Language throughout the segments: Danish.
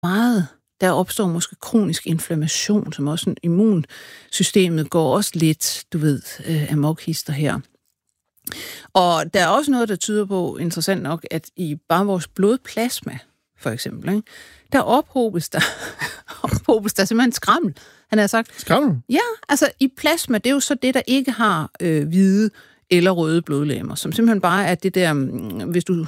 meget. Der opstår måske kronisk inflammation, som også immunsystemet går også lidt, amokhister her. Og der er også noget, der tyder på, interessant nok, at i bare vores blodplasma, for eksempel, ikke, der ophobes der simpelthen skrammel. Han har sagt... Skrammel? Ja, altså i plasma, det er jo så det, der ikke har hvide eller røde blodlegemer, som simpelthen bare er det der, hvis du,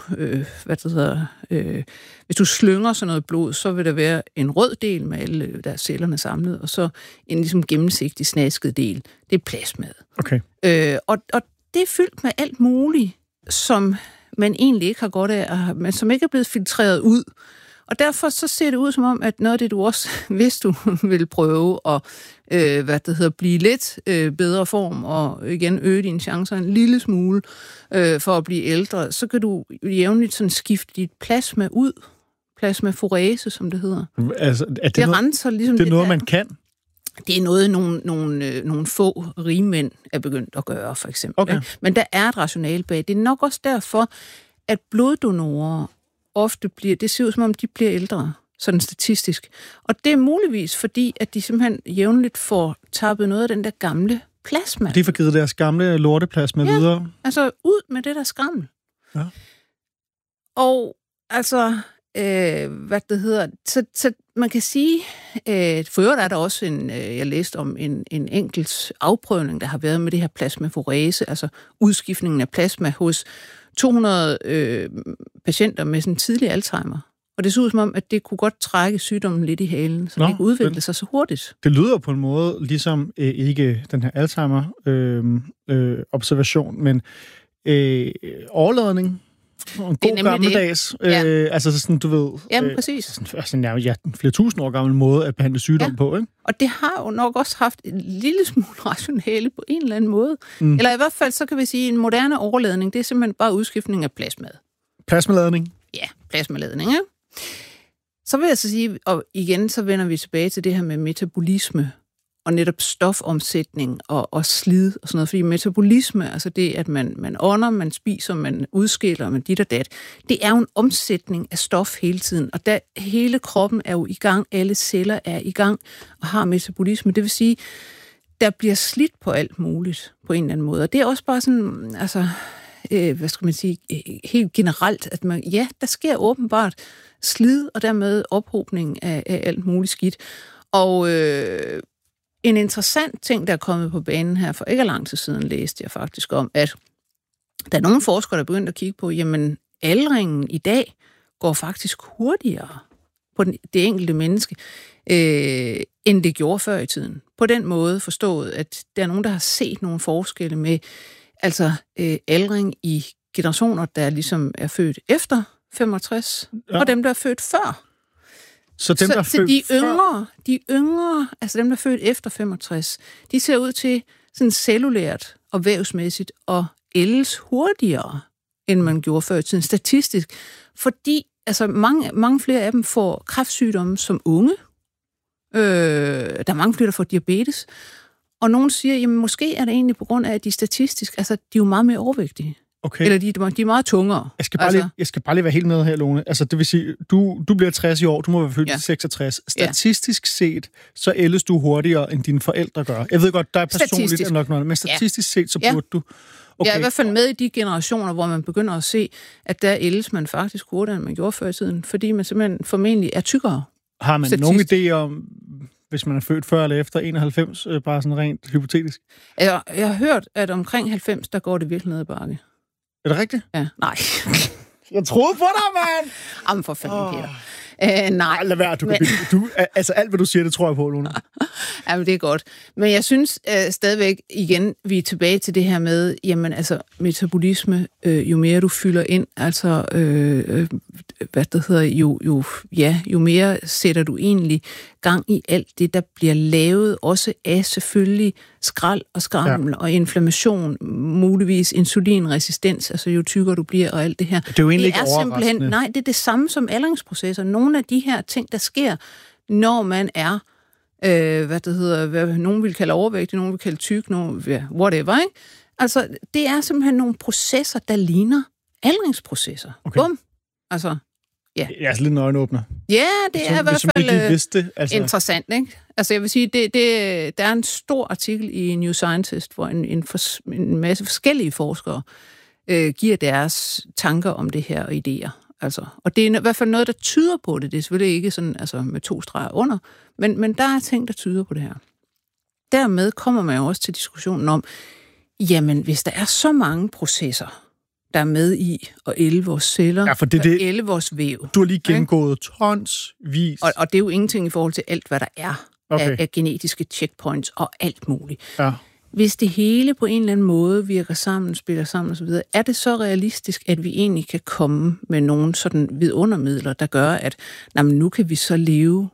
hvis du slynger sådan noget blod, så vil der være en rød del med alle der cellerne samlet, og så en ligesom gennemsigtig, snasket del. Det er plasmaet. Okay. Og det er fyldt med alt muligt, som man egentlig ikke har godt af, men som ikke er blevet filtreret ud. Og derfor så ser det ud som om, at noget af det, du også, hvis du vil prøve at blive lidt bedre form, og igen øge dine chancer en lille smule for at blive ældre, så kan du jævnligt sådan skifte dit plasma ud. Plasmaforese, som det hedder. Altså, det renser ligesom det er noget, man kan? Det er noget, nogle få rigmænd er begyndt at gøre, for eksempel. Okay. Men der er et rationale bag. Det er nok også derfor, at bloddonorer ofte det ser ud som om, de bliver ældre, sådan statistisk. Og det er muligvis, fordi at de simpelthen jævnligt får tappet noget af den der gamle plasma. De får givet deres gamle lorteplasma videre? Altså ud med det der skrammel. Ja. Og altså, så man kan sige, for øvrigt er der også jeg læste om en enkelt afprøvning, der har været med det her plasmaforese, altså udskiftningen af plasma hos 200 patienter med sådan tidlig Alzheimer. Og det så ud som om, at det kunne godt trække sygdommen lidt i halen, så det ikke udvikle sig så hurtigt. Det lyder på en måde ligesom ikke den her Alzheimer-observation, men overladning. En god gammeldags, altså sådan, du ved... Jamen, præcis. Sådan en flere tusind år gammel måde at behandle sygdom på, ikke? Og det har jo nok også haft en lille smule rationale på en eller anden måde. Eller i hvert fald, så kan vi sige, en moderne overladning, det er simpelthen bare udskiftning af plasmaet. Plasmaladning? Ja, plasmaladning, ja. Så vil jeg så sige, og igen, så vender vi tilbage til det her med metabolisme, og netop stofomsætning og slid og sådan noget. Fordi metabolisme, altså det, at man ånder, man spiser, man udskiller, man dit og dat, det er jo en omsætning af stof hele tiden. Og hele kroppen er jo i gang, alle celler er i gang og har metabolisme. Det vil sige, der bliver slidt på alt muligt på en eller anden måde. Og det er også bare sådan, altså, hvad skal man sige, helt generelt, at der sker åbenbart slid og dermed ophobning af alt muligt skidt. Og en interessant ting, der er kommet på banen her for ikke lang tid siden, læste jeg faktisk om, at der er nogle forskere, der er begyndt at kigge på, jamen aldringen i dag går faktisk hurtigere på det enkelte menneske, end det gjorde før i tiden. På den måde forstået, at der er nogen, der har set nogle forskelle med altså aldring i generationer, der ligesom er født efter 65, og dem, der er født før. Så dem, der er født de yngre, altså dem, der er født efter 65, de ser ud til sådan cellulært og vævsmæssigt og ældes hurtigere, end man gjorde før i tiden, statistisk. Fordi altså mange flere af dem får kræftsygdomme som unge. Der er mange flere, der får diabetes. Og nogen siger, jamen måske er det egentlig på grund af, at de statistisk, altså de er jo meget mere overvægtige. Okay. Eller de er meget tungere. Jeg skal bare lige være helt med her, Lone. Altså, det vil sige, du bliver 60 i år, du må være født i 66. Statistisk set, så ældes du hurtigere, end dine forældre gør. Jeg ved godt, der er personligt er nok noget, men statistisk set, så burde du... Okay. Jeg er i hvert fald med i de generationer, hvor man begynder at se, at der ældes man faktisk hurtigere, end man gjorde før i tiden, fordi man simpelthen formentlig er tykkere. Har man nogen idé om, hvis man er født før eller efter 91, bare sådan rent hypotetisk? Jeg har hørt, at omkring 90, der går det virkelig ned ad bakke. Er det rigtigt? Ja. Nej. Jeg troede på dig, mand! Jamen for fanden, Peter. Nej. Lad være, altså alt, hvad du siger, det tror jeg på, Lone. Jamen, det er godt. Men jeg synes stadigvæk, igen, vi er tilbage til det her med, jamen altså, metabolisme, jo mere du fylder ind, altså, jo mere sætter du egentlig gang i alt det, der bliver lavet, også af selvfølgelig skrald og skrammel og inflammation, muligvis insulinresistens, altså jo tykkere du bliver og alt det her. Det er jo egentlig ikke overraskende. Nej, det er det samme som aldringsprocesser. Nogle af de her ting, der sker, når man er, hvad nogen vil kalde overvægtig, nogen vil kalde tyk, whatever, ikke? Altså, det er simpelthen nogle processer, der ligner aldringsprocesser. Okay. Bum! Altså, Ja. Det er altså lidt en øjenåbner. Ja, det er i hvert fald interessant, ikke? Altså jeg vil sige, der er en stor artikel i New Scientist, hvor en masse forskellige forskere giver deres tanker om det her og idéer. Altså, og det er i hvert fald noget, der tyder på det. Det er selvfølgelig ikke sådan, altså med 2 streger under, men der er ting, der tyder på det her. Dermed kommer man jo også til diskussionen om, jamen hvis der er så mange processer, der er med i at ælde vores celler, og ælde vores væv. Du har lige gennemgået tonsvis. Og det er jo ingenting i forhold til alt, hvad der er af genetiske checkpoints og alt muligt. Ja. Hvis det hele på en eller anden måde virker sammen, spiller sammen osv., er det så realistisk, at vi egentlig kan komme med nogle sådan vidundermidler, der gør, at nu kan vi så leve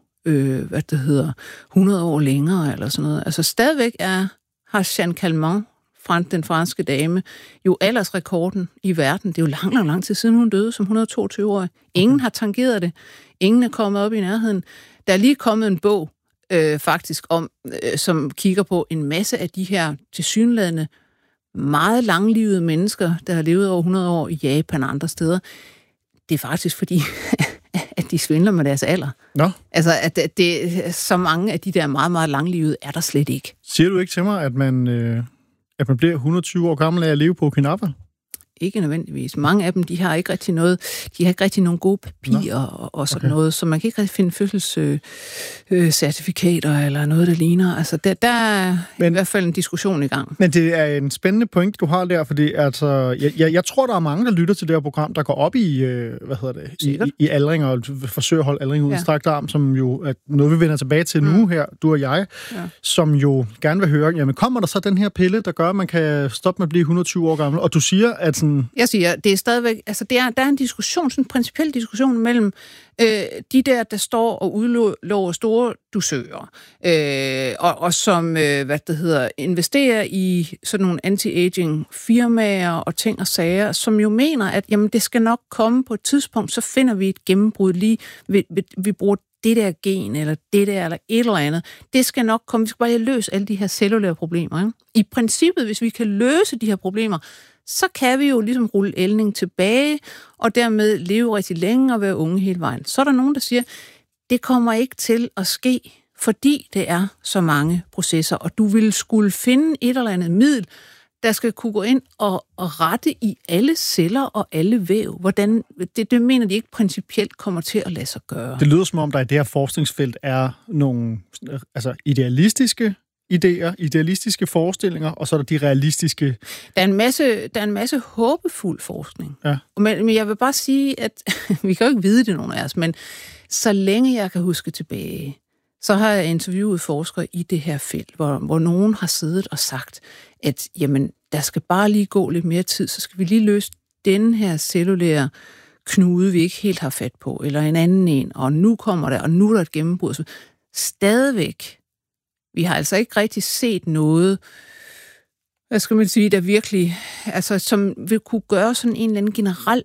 100 år længere eller sådan noget. Altså stadigvæk har Jeanne Calment, den franske dame, jo aldersrekorden i verden. Det er jo lang tid siden, hun døde som 122-årig. Ingen har tangeret det. Ingen er kommet op i nærheden. Der er lige kommet en bog, faktisk, som kigger på en masse af de her tilsyneladende meget langlivede mennesker, der har levet over 100 år i Japan og andre steder. Det er faktisk fordi, at de svindler med deres alder. Nå. Altså, at så mange af de der meget, meget langlivede er der slet ikke. Siger du ikke til mig, at man bliver 120 år gammel af at leve på Okinawa? Ikke nødvendigvis. Mange af dem, de har ikke rigtig nogen gode papirer og sådan noget, så man kan ikke rigtig finde fødselscertifikater eller noget, der ligner. Altså, der er i hvert fald en diskussion i gang. Men det er en spændende point, du har der, fordi altså, jeg tror, der er mange, der lytter til det her program, der går op i, i aldring og forsøger at holde aldring ud i strakt arm, som jo er noget, vi vender tilbage til nu her, du og jeg, som jo gerne vil høre, jamen kommer der så den her pille, der gør, at man kan stoppe med at blive 120 år gammel? Og du siger, at sådan... Jeg siger, det er stadigvæk... Altså, der er en diskussion, sådan en principiel diskussion mellem de der står og udlover store dusører, og som, investerer i sådan nogle anti-aging firmaer og ting og sager, som jo mener, at jamen, det skal nok komme på et tidspunkt, så finder vi et gennembrud lige, vi bruger det der gen, eller det der, eller et eller andet. Det skal nok komme. Vi skal bare løse alle de her cellulære problemer. Ikke? I princippet, hvis vi kan løse de her problemer, så kan vi jo ligesom rulle ældning tilbage, og dermed leve rigtig længe og være unge hele vejen. Så er der nogen, der siger, det kommer ikke til at ske, fordi det er så mange processer, og du vil skulle finde et eller andet middel, der skal kunne gå ind og rette i alle celler og alle væv. Hvordan, det mener de ikke principielt kommer til at lade sig gøre. Det lyder som om, der i det her forskningsfelt er nogle idealistiske idéer, idealistiske forestillinger, og så er der de realistiske... Der er en masse håbefuld forskning. Ja. Men jeg vil bare sige, at vi kan jo ikke vide det, nogen af os, men så længe jeg kan huske tilbage, så har jeg interviewet forskere i det her felt, hvor nogen har siddet og sagt, at jamen, der skal bare lige gå lidt mere tid, så skal vi lige løse den her cellulære knude, vi ikke helt har fat på, eller en anden en, og nu kommer der, og nu er der et gennembrud. Stadigvæk. Vi har altså ikke rigtig set noget, hvad skal man sige, der virkelig, altså som vil kunne gøre sådan en eller anden generel,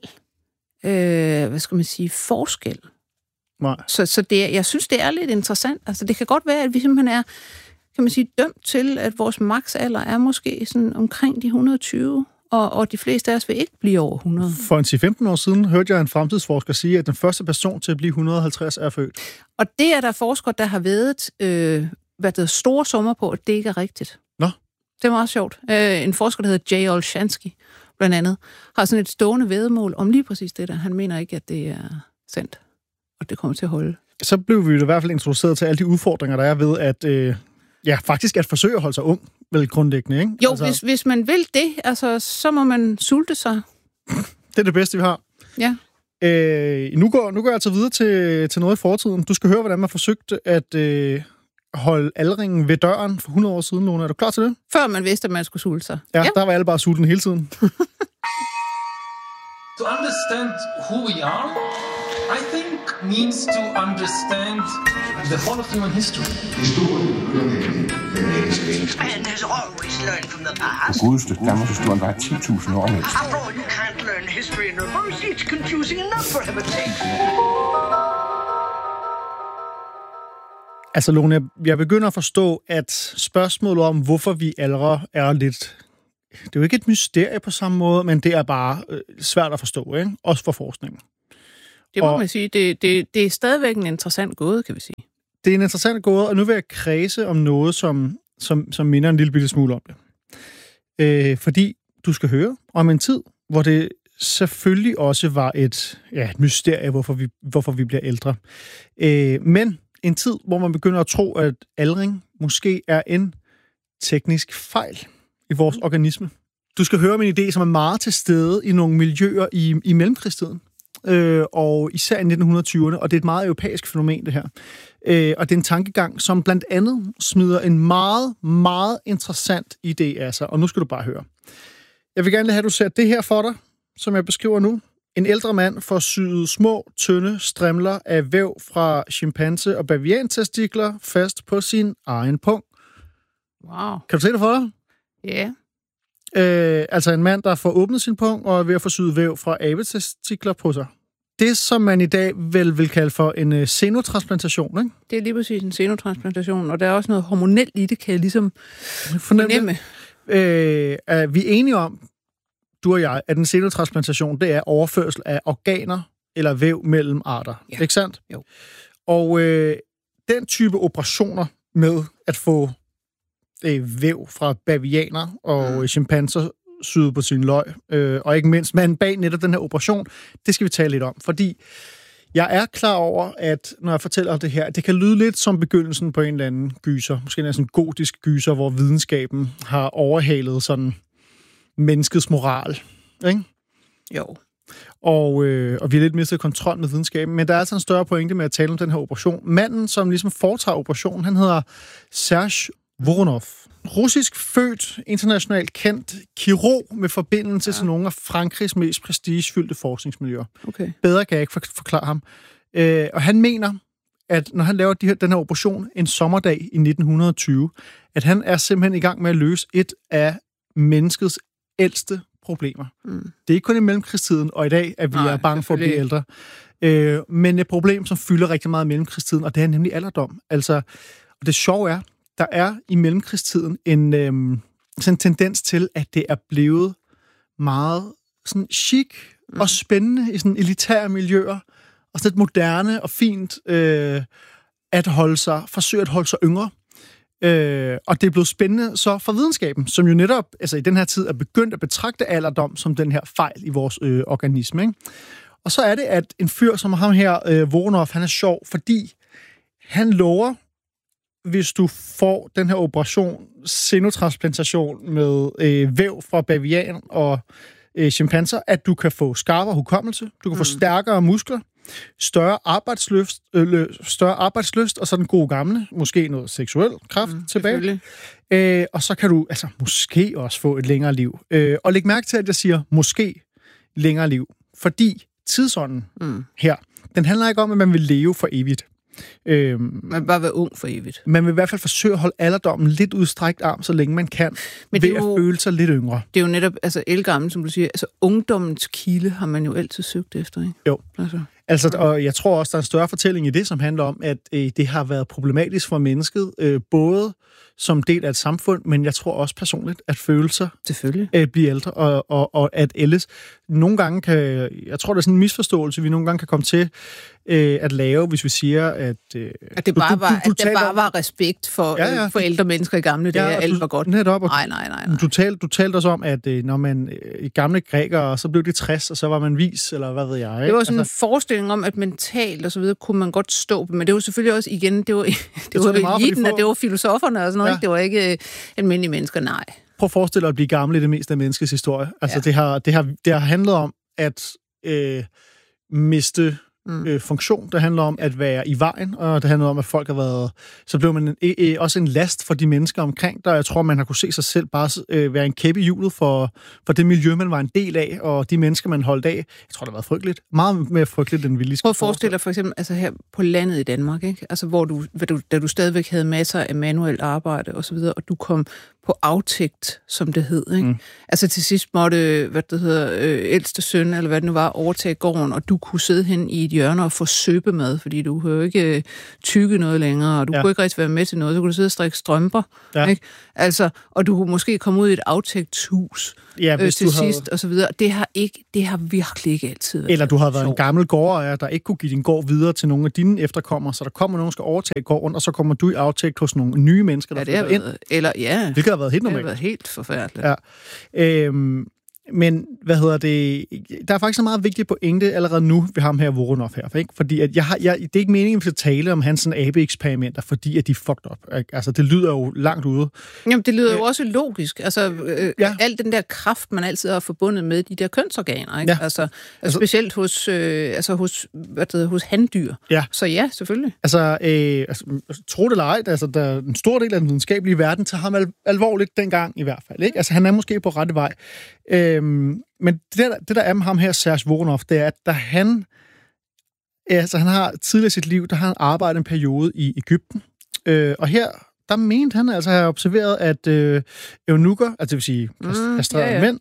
forskel. Nej. Så det, jeg synes, det er lidt interessant. Altså det kan godt være, at vi simpelthen er, kan man sige, dømt til, at vores maksalder er måske sådan omkring de 120, og de fleste af os vil ikke blive over 100. For en 10-15 år siden hørte jeg en fremtidsforsker sige, at den første person til at blive 150 er født. Og det er der forskere, der har været store summer på, at det ikke er rigtigt. Nå. Det er meget sjovt. En forsker, der hedder Jay Olshansky, blandt andet, har sådan et stående væddemål om lige præcis det der. Han mener ikke, at det er sandt, og det kommer til at holde. Så blev vi i hvert fald introduceret til alle de udfordringer, der er ved at, faktisk at forsøge at holde sig ung, vel grundlæggende, ikke? Jo, altså, hvis man vil det, altså, så må man sulte sig. Det er det bedste, vi har. Ja. Nu går jeg altså videre til noget i fortiden. Du skal høre, hvordan man forsøgte at holde aldringen ved døren for 100 år siden, Lone. Er du klar til det? Før man vidste, at man skulle sulte sig. Ja, der var alle bare sulten hele tiden. To understand who we are, I think means to understand the whole of human history. Man has always learned from the past. Godeste, Danmarkshistorien var 10.000 år mindst. After all, you can't learn history in reverse. It's confusing enough for heaven's sake. Altså, Lone, jeg begynder at forstå, at spørgsmålet om, hvorfor vi aldrer, er lidt... Det er jo ikke et mysterie på samme måde, men det er bare svært at forstå, ikke? Også for forskningen. Det må man sige. Det er stadigvæk en interessant gåde, kan vi sige. Det er en interessant gåde, og nu vil jeg kredse om noget, som minder en lille bitte smule om det. Fordi du skal høre om en tid, hvor det selvfølgelig også var et mysterie, hvorfor vi bliver ældre. Men en tid, hvor man begynder at tro, at aldring måske er en teknisk fejl i vores organisme. Du skal høre om en idé, som er meget til stede i nogle miljøer i mellemkrigstiden. Og især i 1920'erne, og det er et meget europæisk fænomen, det her. Og det er en tankegang, som blandt andet smider en meget, meget interessant idé af sig. Og nu skal du bare høre. Jeg vil gerne have, at du ser det her for dig, som jeg beskriver nu. En ældre mand får syet små, tynde strimler af væv fra chimpanse- og baviantestikler fast på sin egen pung. Wow. Kan du se det for dig? Ja. Altså en mand, der får åbnet sin pung og er ved at få syet væv fra abetestikler på sig. Det, som man i dag vel vil kalde for en xenotransplantation, ikke? Det er lige præcis en xenotransplantation, og der er også noget hormonelt i det, kan jeg ligesom fornemme. Vi er enige om, du og jeg, at en xenotransplantation, det er overførsel af organer eller væv mellem arter. Ja. Ikke sandt? Jo. Og den type operationer med at få væv fra bavianer og chimpanser syet på sin løg, og ikke mindst manden bag netop den her operation, det skal vi tale lidt om, fordi jeg er klar over, at når jeg fortæller om det her, det kan lyde lidt som begyndelsen på en eller anden gyser, måske en sådan gotisk gyser, hvor videnskaben har overhalet sådan menneskets moral, ikke? Jo. Og vi har lidt mistet kontrol med videnskaben, men der er altså en større pointe med at tale om den her operation. Manden, som ligesom foretager operationen, han hedder Serge Voronov. Russisk født, internationalt kendt kirurg med forbindelse til nogle af Frankrigs mest prestigefyldte forskningsmiljøer. Okay. Bedre kan jeg ikke forklare ham. Og han mener, at når han laver den her operation en sommerdag i 1920, at han er simpelthen i gang med at løse et af menneskets ældste problemer. Det er ikke kun i mellemkrigstiden, og i dag, at vi er bange for at blive ældre. Men et problem, som fylder rigtig meget i mellemkrigstiden, og det er nemlig alderdom. Altså, og det sjove er, der er i mellemkrigstiden en tendens til, at det er blevet meget sådan chic og spændende i sådan elitære miljøer, og sådan lidt moderne og fint at forsøge at holde sig yngre. Og det er blevet spændende så for videnskaben, som jo netop altså i den her tid er begyndt at betragte alderdom som den her fejl i vores organisme. Ikke? Og så er det, at en fyr som ham her, Voronov, han er sjov, fordi han lover, hvis du får den her operation, xenotransplantation med væv fra bavian og chimpanser, at du kan få skarpere hukommelse, du kan få stærkere muskler, større arbejdslyst og så den gode gamle, måske noget seksuel kraft tilbage. Og så kan du altså måske også få et længere liv. Og læg mærke til, at jeg siger måske længere liv, fordi tidsånden her, den handler ikke om, at man vil leve for evigt. Man vil bare være ung for evigt. Man vil i hvert fald forsøge at holde alderdommen lidt udstrækt arm, så længe man kan, men ved at føle sig lidt yngre. Det er jo netop ældgammel, som du siger. Altså ungdommens kilde har man jo altid søgt efter, ikke? Jo. Altså, og jeg tror også, der er en større fortælling i det, som handler om, at det har været problematisk for mennesket, både som del af et samfund, men jeg tror også personligt, at følelser bliver ældre, og at ældes. Nogle gange jeg tror, det er sådan en misforståelse, vi nogle gange kan komme til at lave, hvis vi siger, at det bare var respekt for ældre mennesker i gamle dage, alt var godt. Netop, nej. Du talte også om, at når man i gamle grækere, så blev det 60, og så var man vis, eller hvad ved jeg. Ikke? Det var sådan en forestilling om, at mentalt og så videre kunne man godt stå, men det var selvfølgelig også igen, det var eliten, og det var filosoferne og sådan noget, ikke? Det var ikke almindelige mennesker, nej. Prøv at forestille dig at blive gammel i det meste af menneskets historie. Altså, det har handlet om at miste funktion. Det handler om at være i vejen, og det handler om, at folk har været... Så blev man også en last for de mennesker omkring der. Jeg tror, man har kunne se sig selv bare være en kæppe i hjulet for det miljø, man var en del af, og de mennesker, man holdt af. Jeg tror, det har været frygteligt. Meget mere frygteligt, end vi lige skulle. Prøv at forestille dig for eksempel altså her på landet i Danmark, ikke? Altså, hvor da du stadigvæk havde masser af manuelt arbejde og så videre, og du kom på aftægt, som det hed. Ikke? Altså til sidst måtte, ældste søn, eller hvad det nu var, overtage gården, og du kunne sidde hen i et hjørne og få søbemad, fordi du kunne jo ikke tygge noget længere, og du kunne ikke rigtig være med til noget. Så kunne du sidde og strikke strømper. Ja. Ikke? Altså, og du kunne måske komme ud i et aftægtshus til sidst, og så videre. Det har virkelig ikke altid været. Eller du har været en gammel gårdejer, der ikke kunne give din gård videre til nogle af dine efterkommere, så der kommer nogen, der skal overtage gården, og så kommer du i aftægt hos nogle nye mennesker, der flytter ind. Hvilket har været helt normalt. Det har været helt forfærdeligt. Ja. Men, der er faktisk en meget vigtig pointe allerede nu ved ham her, Voronov her, ikke? Fordi at det er ikke meningen, at vi skal tale om hans abe-eksperimenter, fordi at de er fucked up. Ikke? Altså, det lyder jo langt ude. Jamen, det lyder jo også logisk. Altså, al den der kraft, man altid har forbundet med de der kønsorganer, ikke? Ja. Altså, specielt hos handdyr. Ja. Så ja, selvfølgelig. Tro det eller ej, der er en stor del af den videnskabelige verden tager ham alvorligt dengang i hvert fald, ikke? Altså, han er måske på rette vej. Men det der er med ham her, Serge Voronov, det er, at han har tidligere i sit liv, der har han arbejdet en periode i Egypten. Og her, der mente han altså at have observeret, at eunukker, altså det vil sige kastrerede mænd,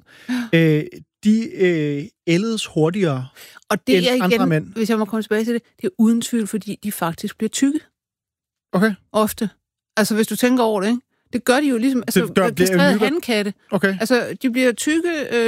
de ældes hurtigere end andre mænd. Hvis jeg må komme tilbage til det, det er uden tvivl, fordi de faktisk bliver tykke. Okay. Ofte. Altså, hvis du tænker over det, ikke? Det gør de jo ligesom, kastrerede hankatte. Okay. Altså, de bliver tykke,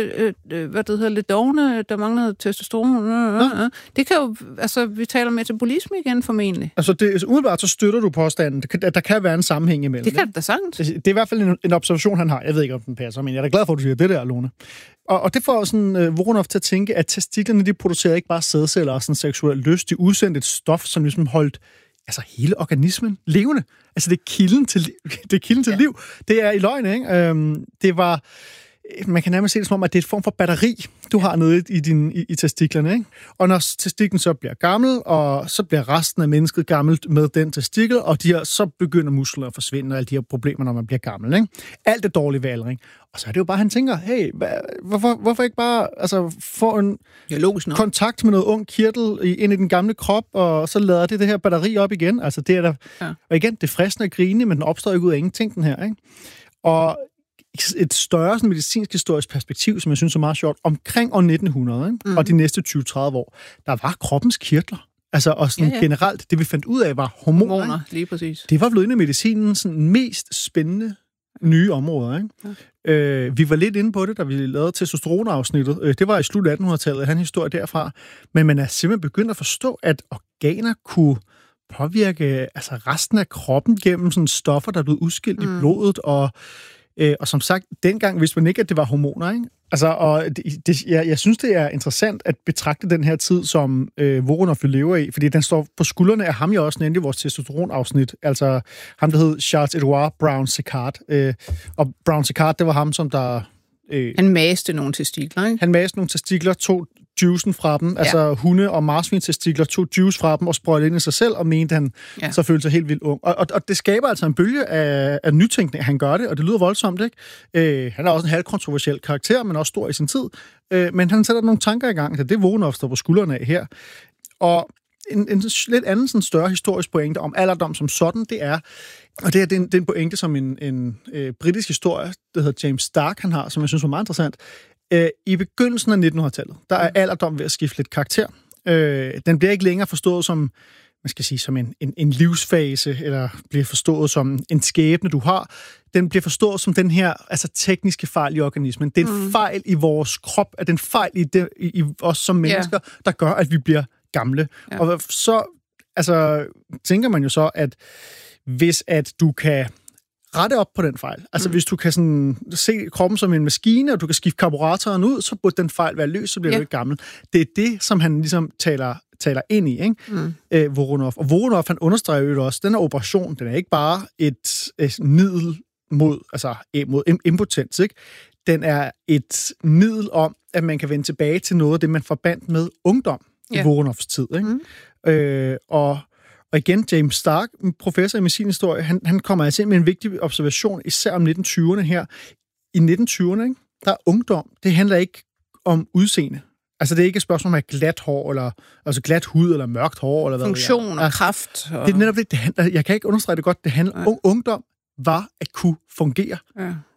lidt dovne, der mangler testosteron. Det kan jo, vi taler metabolisme igen formentlig. Altså, umiddelbart så støtter du påstanden, at der kan være en sammenhæng imellem. Det kan da sagtens. Det er i hvert fald en observation, han har. Jeg ved ikke, om den passer, men jeg er da glad for, at du siger det der, Lone. Og det får sådan Voronov til at tænke, at testiklerne, de producerer ikke bare sædceller og sådan seksuel lyst. De udsendte et stof, som ligesom holdt hele organismen levende. Altså, det er kilden til liv. Det er i løgn, ikke? Det var... Man kan nærmest se det som om, at det er et form for batteri, du har nede i testiklerne, ikke? Og når testiklen så bliver gammel, og så bliver resten af mennesket gammelt med den testikel, og så begynder muskler at forsvinde, og alle de her problemer, når man bliver gammel, ikke? Alt er dårlig ved aldring. Og så er det jo bare, han tænker, hey, hvorfor ikke bare få en kontakt med noget ung kirtel ind i den gamle krop, og så lader det her batteri op igen. Altså, det er der... Ja. Og igen, det er fristende at grine, men den opstår ikke ud af ingenting, den her, ikke? Og et større sådan, medicinsk historisk perspektiv, som jeg synes er meget sjovt, omkring år 1900, ikke? Og de næste 20-30 år, der var kroppens kirtler. Altså, og sådan generelt, det vi fandt ud af, var hormoner. Lige præcis. Det var blevet en af medicinens sådan, mest spændende nye områder, ikke? Ja. Vi var lidt inde på det, da vi lavede testosteronafsnittet. Det var i slut 1800-tallet, han historie derfra. Men man er simpelthen begyndt at forstå, at organer kunne påvirke resten af kroppen gennem sådan stoffer, der er blevet udskilt i blodet, og som sagt, dengang vidste man ikke, at det var hormoner, ikke? Altså, og jeg synes, det er interessant at betragte den her tid, som Voronov lever i, fordi den står på skuldrene af ham, jeg også nævnte i vores testosteronafsnit. Altså, ham, der hed Charles-Edouard Brown-Séquard. Og Brown-Séquard, det var ham, som der... Han maste nogle testikler, ikke? Han maste nogle testikler, tog juicen fra dem, altså hunde- og marsvin-testikler, tog juice fra dem og sprøjtede ind i sig selv, og mente, han så følte sig helt vildt ung. Og det skaber altså en bølge af nytænkning, han gør det, og det lyder voldsomt, ikke? Han er også en halvkontroversiel karakter, men også stor i sin tid. Men han sætter nogle tanker i gang, det er Voronov står på skuldrene af her. Og en lidt anden sådan større historisk pointe om alderdom som sådan, det er, og det er en pointe, som en britisk historie, der hedder James Stark, han har, som jeg synes var meget interessant. I begyndelsen af 1900-tallet, der er alderdom ved at skifte lidt karakter. Den bliver ikke længere forstået som, man skal sige, som en livsfase, eller bliver forstået som en skæbne, du har. Den bliver forstået som den her tekniske fejl i organismen. Det er en fejl i vores krop, at den fejl i os som mennesker, der gør, at vi bliver gamle. Ja. Og så tænker man jo så, at hvis at du kan rette op på den fejl, altså hvis du kan sådan se kroppen som en maskine, og du kan skifte karburatoren ud, så burde den fejl være løs, så bliver du ikke gammel. Det er det, som han ligesom taler ind i, ikke? Voronov. Og Voronov, han understreger jo også, den her operation, den er ikke bare et middel mod impotens, ikke? Den er et middel om, at man kan vende tilbage til noget af det, man forbandt med ungdom i Voronovs tid, ikke? Og igen, James Stark, professor i medicinhistorie, han kommer altså ind med en vigtig observation, især om 1920'erne her. I 1920'erne, ikke, der er ungdom. Det handler ikke om udseende. Altså, det er ikke et spørgsmål om at have glat hår, eller glat hud, eller mørkt hår, eller hvad. Funktion og kraft. Og... Det er netop det handler, jeg kan ikke understrege det godt, det handler om ungdom var at kunne fungere. Ja.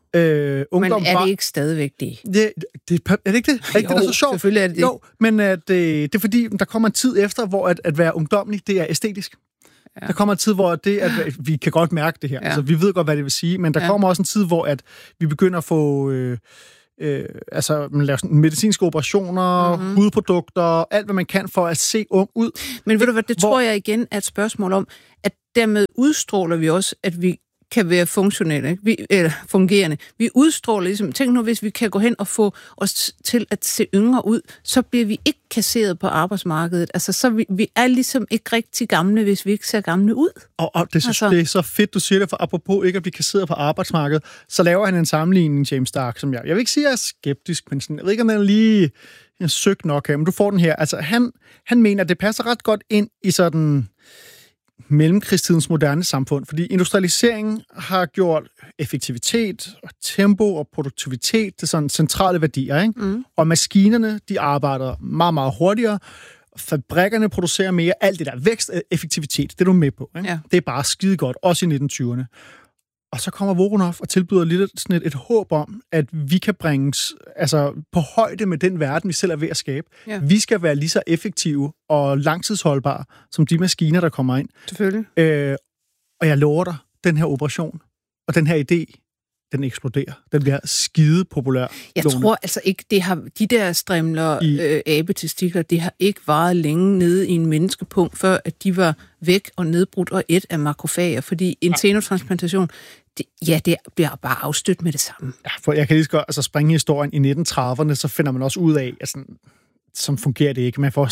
Men er det ikke stadigvæk det? Er det ikke det? Er ikke det så sjovt? Selvfølgelig er det det. Jo, men det er fordi, der kommer en tid efter, hvor at være ungdomlig, det er æstetisk. Ja. Der kommer en tid, hvor vi kan godt mærke det her. Ja. Altså, vi ved godt, hvad det vil sige, men der kommer også en tid, hvor at vi begynder at få man laver sådan medicinske operationer, hudprodukter, alt hvad man kan for at se ung ud. Men ved du hvad, det tror jeg igen er et spørgsmål om, at dermed udstråler vi også, at vi kan være funktionelle, eller fungerende. Vi udstråler ligesom, tænk nu, hvis vi kan gå hen og få os til at se yngre ud, så bliver vi ikke kasseret på arbejdsmarkedet. Altså, så vi er ligesom ikke rigtig gamle, hvis vi ikke ser gamle ud. Og det er så fedt, du siger det, for apropos ikke at blive kasseret på arbejdsmarkedet, så laver han en sammenligning, James Stark, som jeg vil ikke sige, at jeg er skeptisk, men sådan, jeg ved ikke, om den er lige søgt nok her, men du får den her. Altså, han mener, at det passer ret godt ind i sådan mellemkrigstidens moderne samfund, fordi industrialiseringen har gjort effektivitet og tempo og produktivitet til sådan centrale værdier, ikke? Og maskinerne, de arbejder meget, meget hurtigere, fabrikkerne producerer mere, alt det der vækst og effektivitet, det er du med på, ikke? Ja. Det er bare skide godt, også i 1920'erne. Og så kommer Voronov og tilbyder lidt sådan et håb om, at vi kan bringes på højde med den verden, vi selv er ved at skabe. Ja. Vi skal være lige så effektive og langtidsholdbare, som de maskiner, der kommer ind. Selvfølgelig. Og jeg lover dig, den her operation og den her idé, den eksploderer. Den bliver skide populær. Jeg tror altså ikke, de der strimler abetestikler, det har ikke varet længe nede i en menneskepunkt, før at de var væk og nedbrudt og et af makrofager, fordi en senotransplantation, det bliver bare afstødt med det samme. Ja, for jeg kan lige så godt springe i historien i 1930'erne, så finder man også ud af, at sådan fungerer det ikke. Man får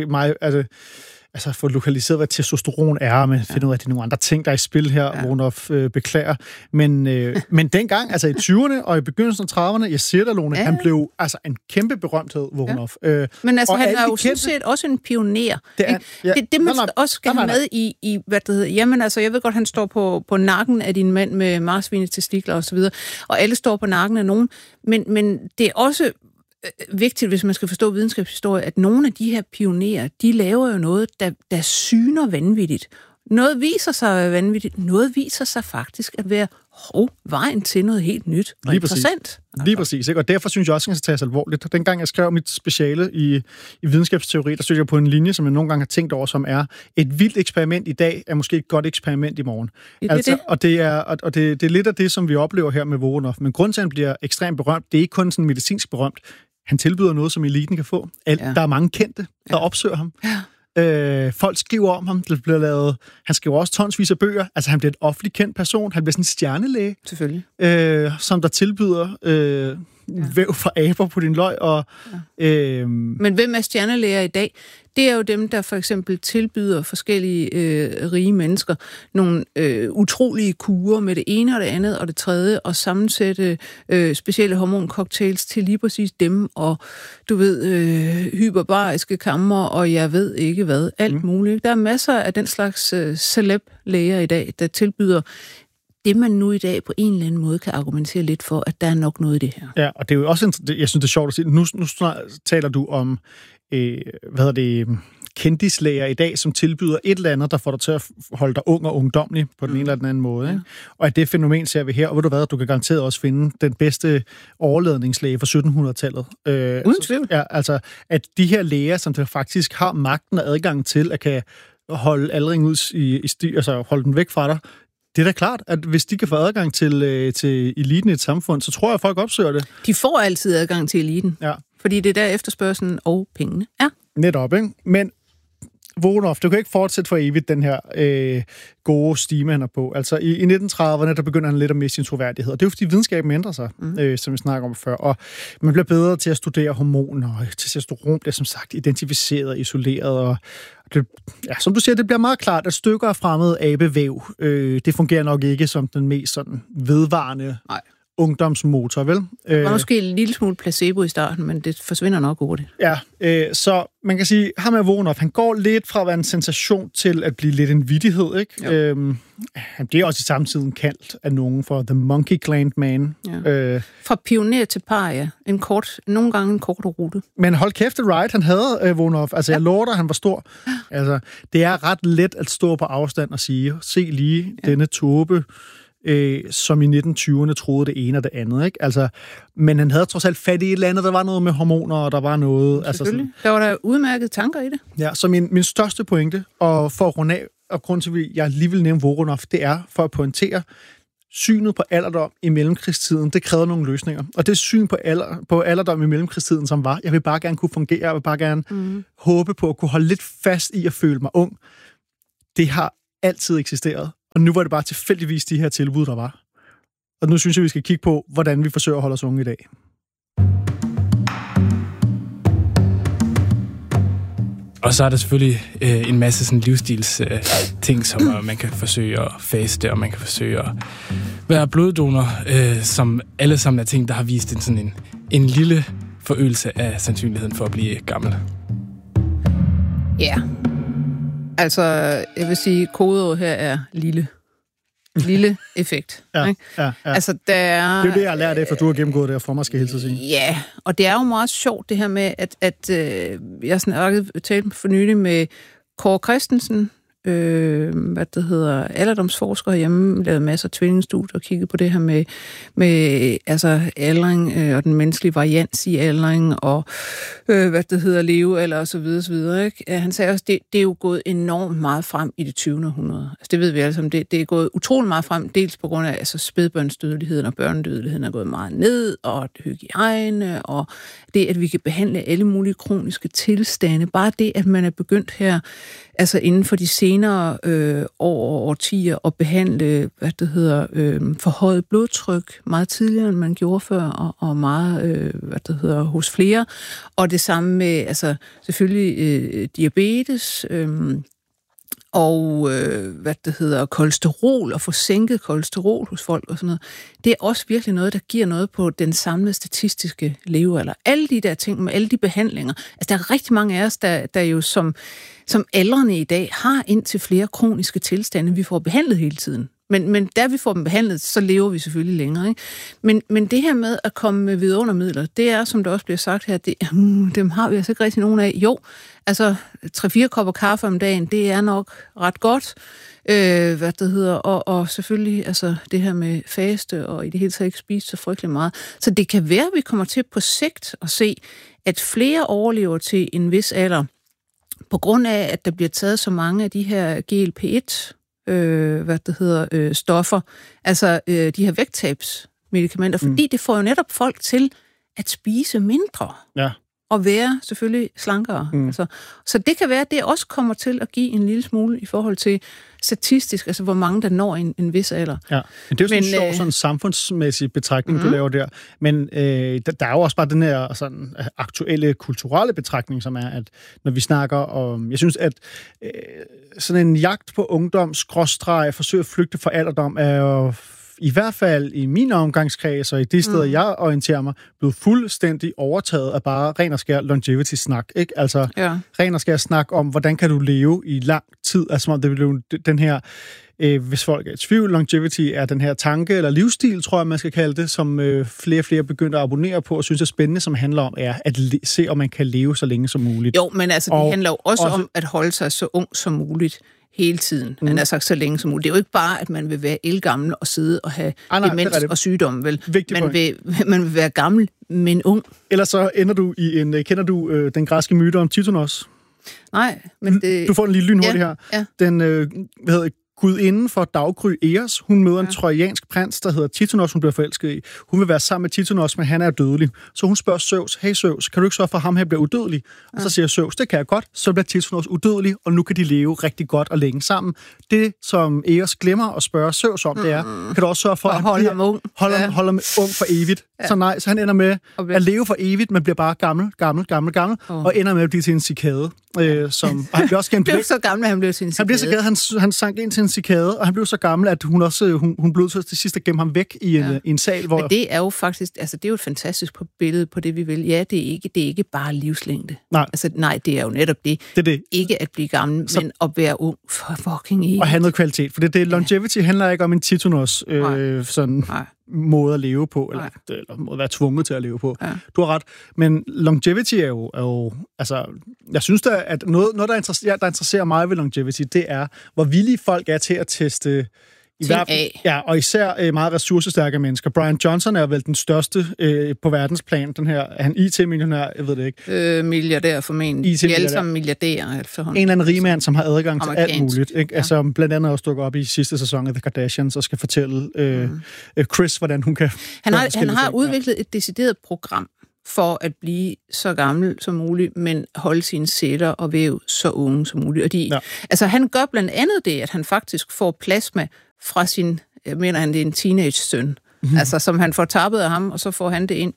få lokaliseret, hvad testosteron er, og man finder ud af, at det er nogle andre ting, der er i spil her, Voronov beklager. Men dengang, i 20'erne og i begyndelsen af 30'erne, jeg siger dig, Lone, han blev en kæmpe berømthed, Voronov. Ja. Men han er jo sådan set også en pioner. Det man også skal have med i, hvad det hedder. Jamen jeg ved godt, han står på nakken af din mand med marsvinetestikler og så videre, og alle står på nakken af nogen, men det er også vigtigt, hvis man skal forstå videnskabshistorie, at nogle af de her pionerer, de laver jo noget, der syner vanvittigt. Noget viser sig at være vanvittigt, noget viser sig faktisk at være vejen til noget helt nyt og interessant. Lige præcis, ikke? Og derfor synes jeg også, at jeg skal tages alvorligt. Dengang jeg skrev mit speciale i videnskabsteori, der stødte jeg på en linje, som jeg nogle gange har tænkt over, som er et vildt eksperiment i dag, er måske et godt eksperiment i morgen. Og det er lidt af det, som vi oplever her med Voronov. Men grunden til, at han bliver ekstremt berømt, det er ikke kun sådan medicinsk berømt. Han tilbyder noget, som eliten kan få. Der er mange kendte, der opsøger ham. Ja. Folk skriver om ham. Det bliver lavet. Han skriver også tonsvis af bøger. Altså, han bliver et offentligt kendt person. Han bliver sådan en stjernelæge. Selvfølgelig. Som der tilbyder væv fra aber på din løg. Men hvem er stjernelæger i dag? Det er jo dem, der for eksempel tilbyder forskellige rige mennesker nogle utrolige kurer med det ene og det andet og det tredje, og sammensætte specielle hormoncocktails til lige præcis dem, og du ved, hyperbariske kammer, og jeg ved ikke hvad, alt muligt. Der er masser af den slags celeb-læger i dag, der tilbyder det, man nu i dag på en eller anden måde kan argumentere lidt for, at der er nok noget i det her. Ja, og det er jo også, jeg synes, det er sjovt at sige, nu taler du om, kendislæger i dag, som tilbyder et eller andet, der får dig til at holde dig ung og ungdomlig på den ene eller den anden måde. Ikke? Og at det fænomen ser vi her, og ved du hvad, du kan garanteret også finde den bedste overledningslæge fra 1700-tallet. Uden tvivl. Ja, altså, at de her læger, som der faktisk har magten og adgang til, at kan holde aldring ud altså holde den væk fra dig, det er da klart, at hvis de kan få adgang til eliten i et samfund, så tror jeg, at folk opsøger det. De får altid adgang til eliten. Ja. Fordi det er der efterspørgselen og pengene er. Netop, ikke? Men Voronov, du kan ikke fortsætte for evigt den her gode stime, han er på. Altså i 1930'erne, der begynder han lidt at miste sin troværdighed. Og det er jo fordi videnskaben ændrer sig, som vi snakker om før. Og man bliver bedre til at studere hormoner, og testosteron bliver som sagt identificeret og isoleret. Og det, som du siger, det bliver meget klart, at stykker af fremmed abevæv, det fungerer nok ikke som den mest sådan vedvarende ungdomsmotor, vel? Der var måske en lille smule placebo i starten, men det forsvinder nok hurtigt. Ja, så man kan sige, ham er Voronov, han går lidt fra at være en sensation til at blive lidt en vittighed, ikke? Han bliver også i samtiden kaldt af nogen for The Monkey Gland Man. Ja. Fra pioner til paria. Nogle gange en kort rute. Men hold kæft, det ride, han havde Voronov. Altså, jeg lover dig, han var stor. Altså, det er ret let at stå på afstand og sige, se lige denne tåbe som i 1920'erne troede det ene og det andet. Ikke? Altså, men han havde trods alt fat i et eller andet. Der var noget med hormoner, og der var noget... Selvfølgelig. Altså, der var der udmærkede tanker i det. Ja, så min største pointe, og for at runde af, og grund til, at jeg lige vil nævne Voronov, det er for at pointere, synet på alderdom i mellemkrigstiden, det krævede nogle løsninger. Og det syn på alderdom i mellemkrigstiden, som var, jeg vil bare gerne kunne fungere, jeg vil bare gerne håbe på at kunne holde lidt fast i at føle mig ung, det har altid eksisteret. Og nu var det bare tilfældigvis de her tilbud, der var. Og nu synes jeg, vi skal kigge på, hvordan vi forsøger at holde os unge i dag. Og så er der selvfølgelig en masse sådan livsstils ting, som man kan forsøge at faste, og man kan forsøge at være bloddonor, som alle sammen er ting, der har vist en lille forøgelse af sandsynligheden for at blive gammel. Ja. Altså, jeg vil sige, kodeord her er lille. Lille effekt. Ja, ikke? Ja. Altså, det er jo det, jeg har lært efter, du har gennemgået det for mig, skal jeg hilse at sige. Ja, og det er jo meget sjovt det her med, at jeg talte for nylig med Kåre Christensen, alderdomsforsker hjemme, lavede masser af tvillingstudier og kiggede på det her med altså aldring og den menneskelige varians i aldring og levealder og så videre, ikke? Han sagde også, det er jo gået enormt meget frem i det 20. århundrede. Altså, det ved vi alle sammen. Det er gået utrolig meget frem, dels på grund af altså, spædbørnsdødeligheden og børnedødeligheden er gået meget ned, og hygiejne, og det, at vi kan behandle alle mulige kroniske tilstande. Bare det, at man er begyndt her, altså inden for de senere årtier, at behandle, forhøjet blodtryk meget tidligere, end man gjorde før, og meget, hos flere. Og det samme med, altså selvfølgelig diabetes, og kolesterol, og få sænket kolesterol hos folk og sådan noget. Det er også virkelig noget, der giver noget på den samlede statistiske levealder. Alle de der ting med alle de behandlinger. Altså, der er rigtig mange af os, der jo som aldrende i dag har indtil flere kroniske tilstande, vi får behandlet hele tiden. Men da vi får dem behandlet, så lever vi selvfølgelig længere. Ikke? Men det her med at komme med vidundermidler, det er, som der også bliver sagt her, dem har vi altså ikke rigtig nogen af. Jo, altså 3-4 kopper kaffe om dagen, det er nok ret godt. Og selvfølgelig altså det her med faste, og i det hele taget ikke spise så frygtelig meget. Så det kan være, at vi kommer til på sigt at se, at flere overlever til en vis alder, på grund af, at der bliver taget så mange af de her GLP-1 stoffer, altså de her vægttabsmedikamenter, fordi det får jo netop folk til at spise mindre. Ja. Og være selvfølgelig slankere. Altså, så det kan være, at det også kommer til at give en lille smule i forhold til statistisk, altså hvor mange der når en vis alder. Ja, men det er jo sådan en sjov sådan samfundsmæssig betragtning, du laver der. Men der er jo også bare den her sådan aktuelle kulturelle betragtning, som er, at når vi snakker om... Jeg synes, at sådan en jagt på ungdom, skråstreg, forsøg at flygte fra alderdom, er jo i hvert fald i min omgangskreds og i de steder, jeg orienterer mig, blevet fuldstændig overtaget af bare ren og skær longevity-snak. Ikke? Altså ren og skær snak om, hvordan kan du leve i lang tid. Altså som om det blev den her, hvis folk er i tvivl, longevity er den her tanke eller livsstil, tror jeg, man skal kalde det, som flere og flere begynder at abonnere på og synes er spændende, som handler om er at se, om man kan leve så længe som muligt. Jo, men altså det handler jo også om at holde sig så ung som muligt. Hele tiden. Han har sagt så længe som muligt. Det er jo ikke bare, at man vil være ældgammel og sidde og have demens og sygdomme, vel? Man vil være gammel, men ung. Ellers så ender du i en... Kender du den græske myte om Titanos? Nej, men det... Du får en lille lynhurtig her. Ja. Den, gudinden for daggry Eos, hun møder en trojansk prins, der hedder Titanos, hun bliver forelsket i. Hun vil være sammen med Titanos, men han er dødelig. Så hun spørger Zeus, hey Zeus, kan du ikke sørge for, at ham her bliver udødelig? Og så siger Zeus, det kan jeg godt. Så bliver Titanos udødelig, og nu kan de leve rigtig godt og længe sammen. Det, som Eos glemmer at spørge Zeus om, det er, kan du også sørge for, at holde ham ung for evigt? Ja. Så nej, så han ender med at leve for evigt, men bliver bare gammel, og ender med at blive til en cikade. Som han bliver også blev så gammel, at han blev til en cikade. Han blev så gammel, han sank ind til en cikade, og han blev så gammel, at hun blev til sidst at gemme ham væk i en sal, hvor... Men det er jo faktisk, altså det er jo et fantastisk billede på det, vi vil. Ja, det er ikke bare livslængde. Nej. Altså nej, det er jo netop det. Det. Ikke at blive gammel, men at være ung for fucking evigt. Og have noget kvalitet, for det longevity handler ikke om en Titanos måde at leve på, eller måde at være tvunget til at leve på. Ja. Du har ret. Men longevity er jo altså, jeg synes da, at noget der interesserer mig ved longevity, det er, hvor villige folk er til at teste Ja, og især meget ressourcestærke mennesker. Brian Johnson er vel den største på verdensplan, den her, er han IT-millionær, jeg ved det ikke. Milliardær formentlig. De er alle sammen milliardærer. En eller anden rigmand, som har adgang til alt muligt. Ikke? Ja. Altså blandt andet også dukker op i sidste sæson af The Kardashians og skal fortælle Kris, hvordan hun kan... Han har udviklet et decideret program for at blive så gammel som muligt, men holde sine celler og væv så unge som muligt. Og altså, han gør blandt andet det, at han faktisk får plasma fra sin, jeg mener han, det er en teenage-søn, altså som han får tappet af ham, og så får han det ind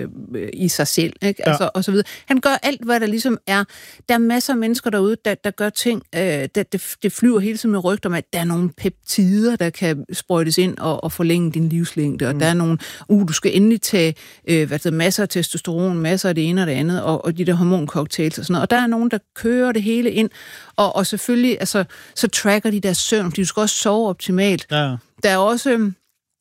i sig selv, ikke? Altså, og så videre. Han gør alt, hvad der ligesom er. Der er masser af mennesker derude, der gør ting, det flyver hele tiden med rygter om, at der er nogle peptider, der kan sprøjtes ind og forlænge din livslængde, og der er nogle, du skal endelig tage masser af testosteron, masser af det ene og det andet, og de der hormoncocktails og sådan noget. Og der er nogen, der kører det hele ind, og selvfølgelig, altså, så tracker de deres søvn, fordi du skal også sove optimalt. Ja. Der er også...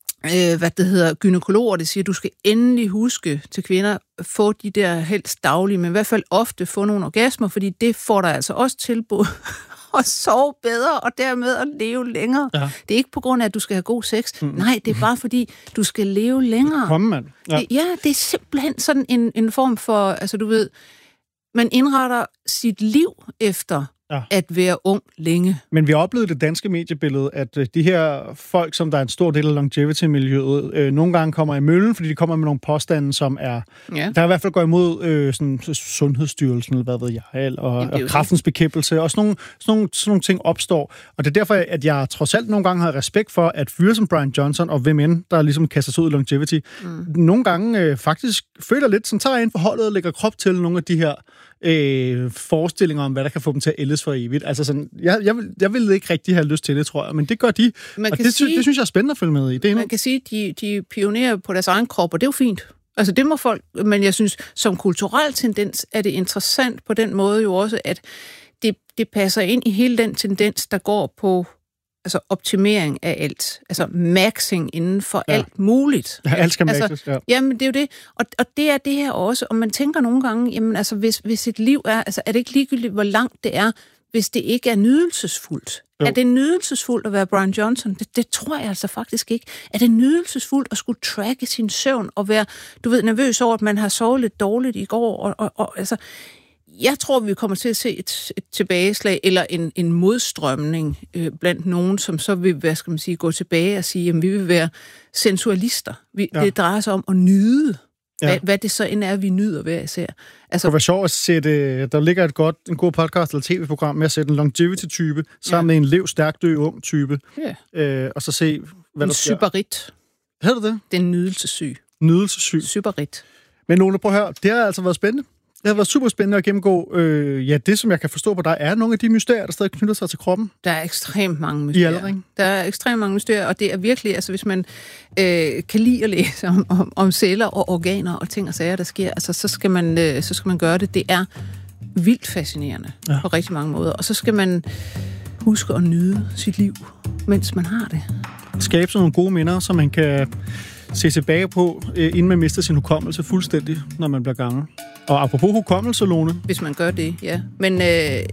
gynækologer, det siger, at du skal endelig huske til kvinder, få de der helst daglige, men i hvert fald ofte få nogle orgasmer, fordi det får dig altså også tilbud at sove bedre, og dermed at leve længere. Ja. Det er ikke på grund af, at du skal have god sex. Nej, det er bare fordi, du skal leve længere. Kom, man. Ja, det er simpelthen sådan en form for, altså du ved, man indretter sit liv efter at være ung længe. Men vi har oplevet det danske mediebillede, at de her folk, som der er en stor del af longevity-miljøet, nogle gange kommer i møllen, fordi de kommer med nogle påstande, som er... Ja. Der i hvert fald går imod sådan Sundhedsstyrelsen, eller hvad ved jeg, og kræftens bekæmpelse, og sådan nogle ting opstår. Og det er derfor, at jeg trods alt nogle gange har respekt for, at fyre som Brian Johnson, og hvem end, der ligesom kaster sig ud i longevity, nogle gange faktisk føler lidt, som tager ind for holdet og lægger krop til nogle af de her forestillinger om, hvad der kan få dem til at ældes for evigt. Altså sådan, jeg vil ikke rigtig have lyst til det, tror jeg, men det gør de. Og det synes jeg er spændende at følge med i. Det man kan sige, at de pionerer på deres egen krop, og det er jo fint. Altså det må folk, men jeg synes, som kulturel tendens er det interessant på den måde jo også, at det passer ind i hele den tendens, der går på altså optimering af alt. Altså maxing inden for alt muligt. Ja, alt skal maxes, Jamen, det er jo det. Og det er det her også. Og man tænker nogle gange, jamen altså, hvis et liv er, altså er det ikke ligegyldigt, hvor langt det er, hvis det ikke er nydelsesfuldt? Jo. Er det nydelsesfuldt at være Brian Johnson? Det tror jeg altså faktisk ikke. Er det nydelsesfuldt at skulle tracke sin søvn og være, du ved, nervøs over, at man har sovet lidt dårligt i går? Og altså... Jeg tror, vi kommer til at se et tilbageslag eller en modstrømning blandt nogen, som så vil, hvad skal man sige, gå tilbage og sige, at vi vil være sensualister. Det drejer sig om at nyde, hvad det så end er, vi nyder hver især. Altså, det var sjovt at sætte, der ligger en god podcast eller tv-program med at sætte en longevity-type sammen med en lev, stærk, dø, ung type. Ja. Og så se, hvad der sker. En sybarit. Hedder det? Det er en nydelsessyg. Nydelsessyg. Sybarit. Men Lone, prøv at høre, det har altså været spændende. Det har været super spændende at gennemgå. Det, som jeg kan forstå på dig, er nogle af de mysterier, der stadig knytter sig til kroppen. Der er ekstremt mange mysterier. Der er ekstremt mange mysterier, og det er virkelig, altså hvis man kan lide at læse om celler og organer og ting og sager, der sker, altså så skal man gøre det. Det er vildt fascinerende på rigtig mange måder. Og så skal man huske at nyde sit liv, mens man har det. Skabe sådan nogle gode minder, så man kan se tilbage på, inden man mister sin hukommelse fuldstændig, når man bliver gammel. Og apropos hukommelse, Lone. Hvis man gør det, ja. Men det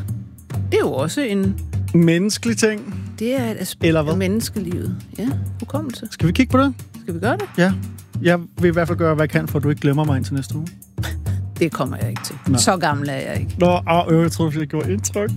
er jo også en... menneskelig ting. Det er et aspekt af menneskelivet. Ja, hukommelse. Skal vi kigge på det? Skal vi gøre det? Ja. Jeg vil i hvert fald gøre, hvad jeg kan, for at du ikke glemmer mig indtil næste uge. Det kommer jeg ikke til. Nå. Så gammel er jeg ikke. Jeg tror, jeg gjorde indtryk.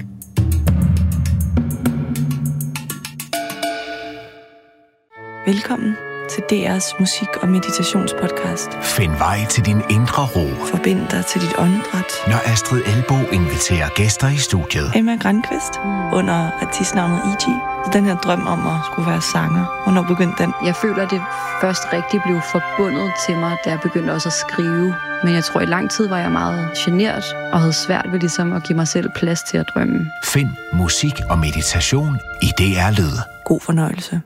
Velkommen til DR's musik- og meditationspodcast. Find vej til din indre ro. Forbind dig til dit åndedræt. Når Astrid Elbo inviterer gæster i studiet. Emma Grandqvist under artistnavnet E.G. Den her drøm om at skulle være sanger. Hvornår begyndte den? Jeg føler, at det først rigtig blev forbundet til mig, da jeg begyndte også at skrive. Men jeg tror, i lang tid var jeg meget genert og havde svært ved ligesom at give mig selv plads til at drømme. Find musik og meditation i DR Lyd. God fornøjelse.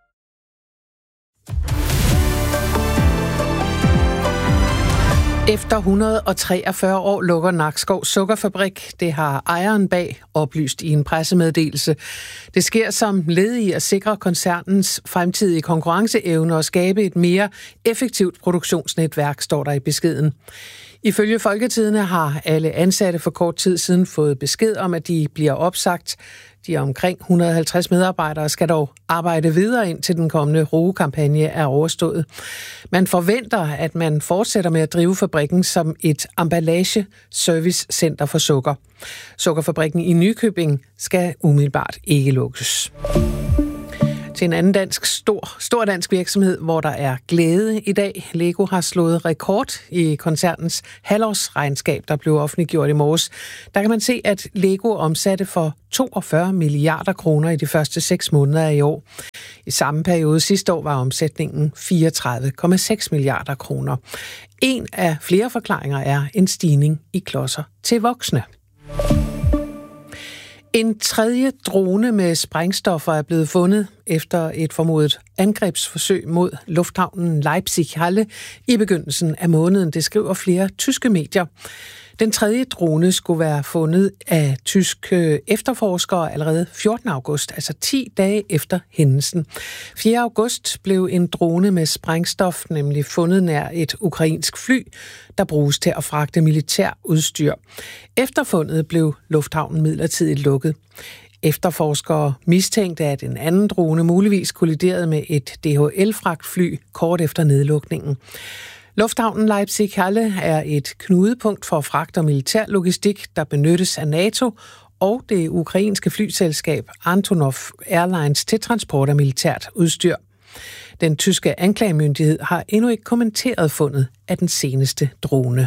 Efter 143 år lukker Nakskov Sukkerfabrik. Det har ejeren bag oplyst i en pressemeddelelse. Det sker som led i at sikre koncernens fremtidige konkurrenceevne og skabe et mere effektivt produktionsnetværk, står der i beskeden. Ifølge Folketidende har alle ansatte for kort tid siden fået besked om, at de bliver opsagt. De omkring 150 medarbejdere skal dog arbejde videre indtil den kommende rugekampagne er overstået. Man forventer, at man fortsætter med at drive fabrikken som et emballage-servicecenter for sukker. Sukkerfabrikken i Nykøbing skal umiddelbart ikke lukkes. Til en anden stor dansk virksomhed, hvor der er glæde i dag. Lego har slået rekord i koncernens halvårsregnskab, der blev offentliggjort i morges. Der kan man se, at Lego omsatte for 42 milliarder kroner i de første 6 måneder af i år. I samme periode sidste år var omsætningen 34,6 milliarder kroner. En af flere forklaringer er en stigning i klodser til voksne. En tredje drone med sprængstoffer er blevet fundet efter et formodet angrebsforsøg mod lufthavnen Leipzig-Halle i begyndelsen af måneden. Det skriver flere tyske medier. Den tredje drone skulle være fundet af tyske efterforskere allerede 14. august, altså 10 dage efter hændelsen. 4. august blev en drone med sprængstof nemlig fundet nær et ukrainsk fly, der bruges til at fragte militær udstyr. Efter fundet blev lufthavnen midlertidigt lukket. Efterforskere mistænkte, at en anden drone muligvis kolliderede med et DHL-fragtfly kort efter nedlukningen. Lufthavnen Leipzig-Halle er et knudepunkt for fragt og militær logistik, der benyttes af NATO og det ukrainske flyselskab Antonov Airlines til transport af militært udstyr. Den tyske anklagemyndighed har endnu ikke kommenteret fundet af den seneste drone.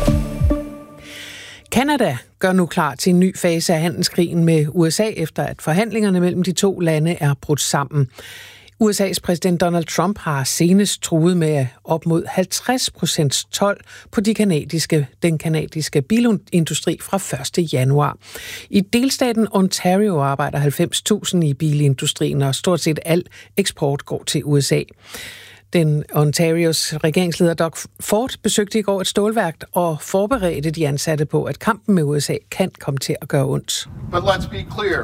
Canada gør nu klar til en ny fase af handelskrigen med USA, efter at forhandlingerne mellem de to lande er brudt sammen. USA's præsident Donald Trump har senest truet med op mod 50% told på den kanadiske bilindustri fra 1. januar. I delstaten Ontario arbejder 90.000 i bilindustrien, og stort set al eksport går til USA. Den Ontarios regeringsleder Doug Ford besøgte i går et stålværk og forberedte de ansatte på, at kampen med USA kan komme til at gøre ondt. But let's be clear.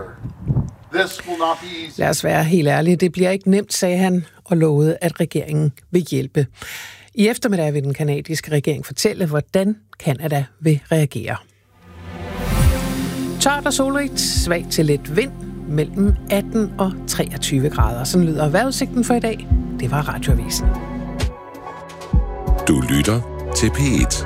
Lad os være helt ærlige. Det bliver ikke nemt, sagde han, og lovede, at regeringen vil hjælpe. I eftermiddag vil den kanadiske regering fortælle, hvordan Canada vil reagere. Tørt og solrigt, svagt til lidt vind, mellem 18 og 23 grader. Sådan lyder vejrudsigten for i dag. Det var Radioavisen. Du lytter til P1.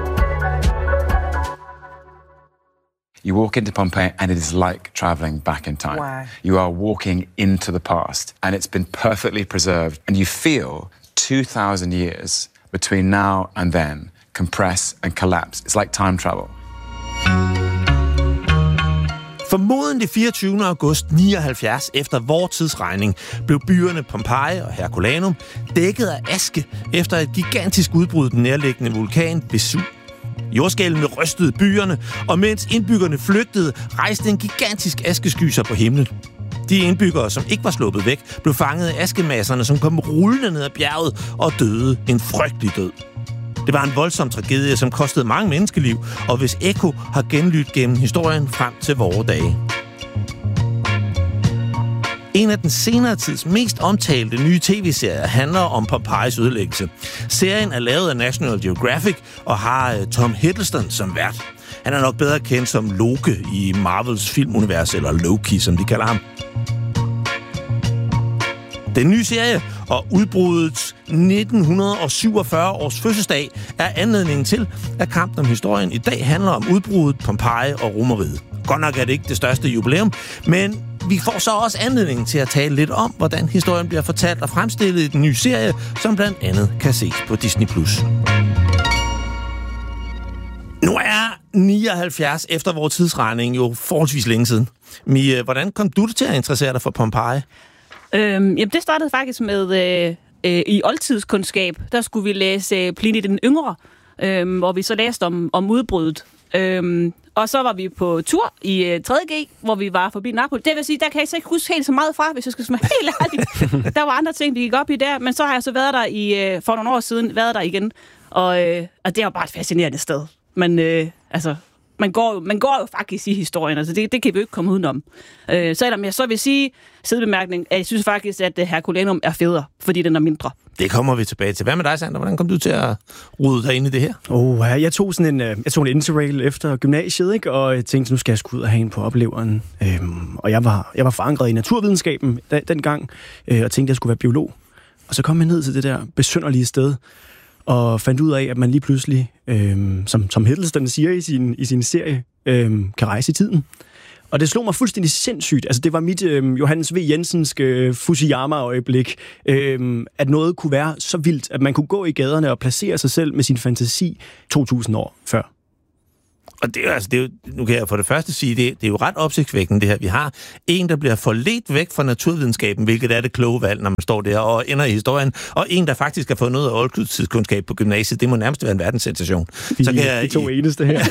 You walk into Pompeii and it is like traveling back in time. Wow. You are walking into the past and it's been perfectly preserved and you feel 2,000 years between now and then compress and collapse. It's like time travel. Formodentlig 24. august 79 efter vor tidsregning blev byerne Pompeji og Herculaneum dækket af aske efter et gigantisk udbrud den nærliggende vulkan Vesuv. Jordskælvene rystede byerne, og mens indbyggerne flygtede, rejste en gigantisk askesky sig på himlen. De indbyggere, som ikke var sluppet væk, blev fanget af askemasserne, som kom rullende ned ad bjerget og døde en frygtelig død. Det var en voldsom tragedie, som kostede mange menneskeliv, og hvis ekko har genlydt gennem historien frem til vore dage. En af den senere tids mest omtalte nye tv-serier handler om Pompejis ødelæggelse. Serien er lavet af National Geographic og har Tom Hiddleston som vært. Han er nok bedre kendt som Loke i Marvels filmunivers, eller Loki, som de kalder ham. Den nye serie og udbruddets 1947 års fødselsdag er anledningen til, at kampen om historien i dag handler om udbruddet, Pompeji og Romeriet. Godt nok er det ikke det største jubilæum, men vi får så også anledning til at tale lidt om, hvordan historien bliver fortalt og fremstillet i den nye serie, som blandt andet kan ses på Disney+. Nu er 79 efter vores tidsregning jo forholdsvis længe siden. Mie, hvordan kom du til at interessere dig for Pompeji? Jamen, det startede faktisk med i oldtidskundskab. Der skulle vi læse Pliny den Yngre, hvor vi så læste om udbruddet. Og så var vi på tur i 3.G, hvor vi var forbi Napoli. Det vil sige, der kan jeg så ikke huske helt så meget fra, hvis jeg skal være helt ærlig. Der var andre ting, vi gik op i der, men så har jeg så været der for nogle år siden, været der igen. Og det er jo bare et fascinerende sted. Men man går jo faktisk i historien, altså det kan vi jo ikke komme udenom. Selvom jeg så vil sige, sidebemærkning, at jeg synes faktisk, at Herculaneum er federe, fordi den er mindre. Det kommer vi tilbage til. Hvad med dig, Sander? Hvordan kom du til at rode dig ind i det her? Jeg tog en interrail efter gymnasiet, ikke? Og jeg tænkte, nu skal jeg sgu ud og have en på opleveren. Og jeg var forankret i naturvidenskaben dengang, og tænkte, jeg skulle være biolog. Og så kom jeg ned til det der besynderlige sted, og fandt ud af, at man lige pludselig, som Hiddleston siger i sin serie, kan rejse i tiden. Og det slog mig fuldstændig sindssygt. Altså, det var mit Johannes V. Jensenske Fusiyama-øjeblik, at noget kunne være så vildt, at man kunne gå i gaderne og placere sig selv med sin fantasi 2000 år før. Og det er jo, nu kan jeg for det første sige, det er jo ret opsigtsvækkende det her. Vi har en, der bliver forledt væk fra naturvidenskaben, hvilket er det kloge valg, når man står der og ender i historien, og en, der faktisk har fået noget af oldtidskundskab på gymnasiet. Det må nærmest være en verdenssensation. De to eneste her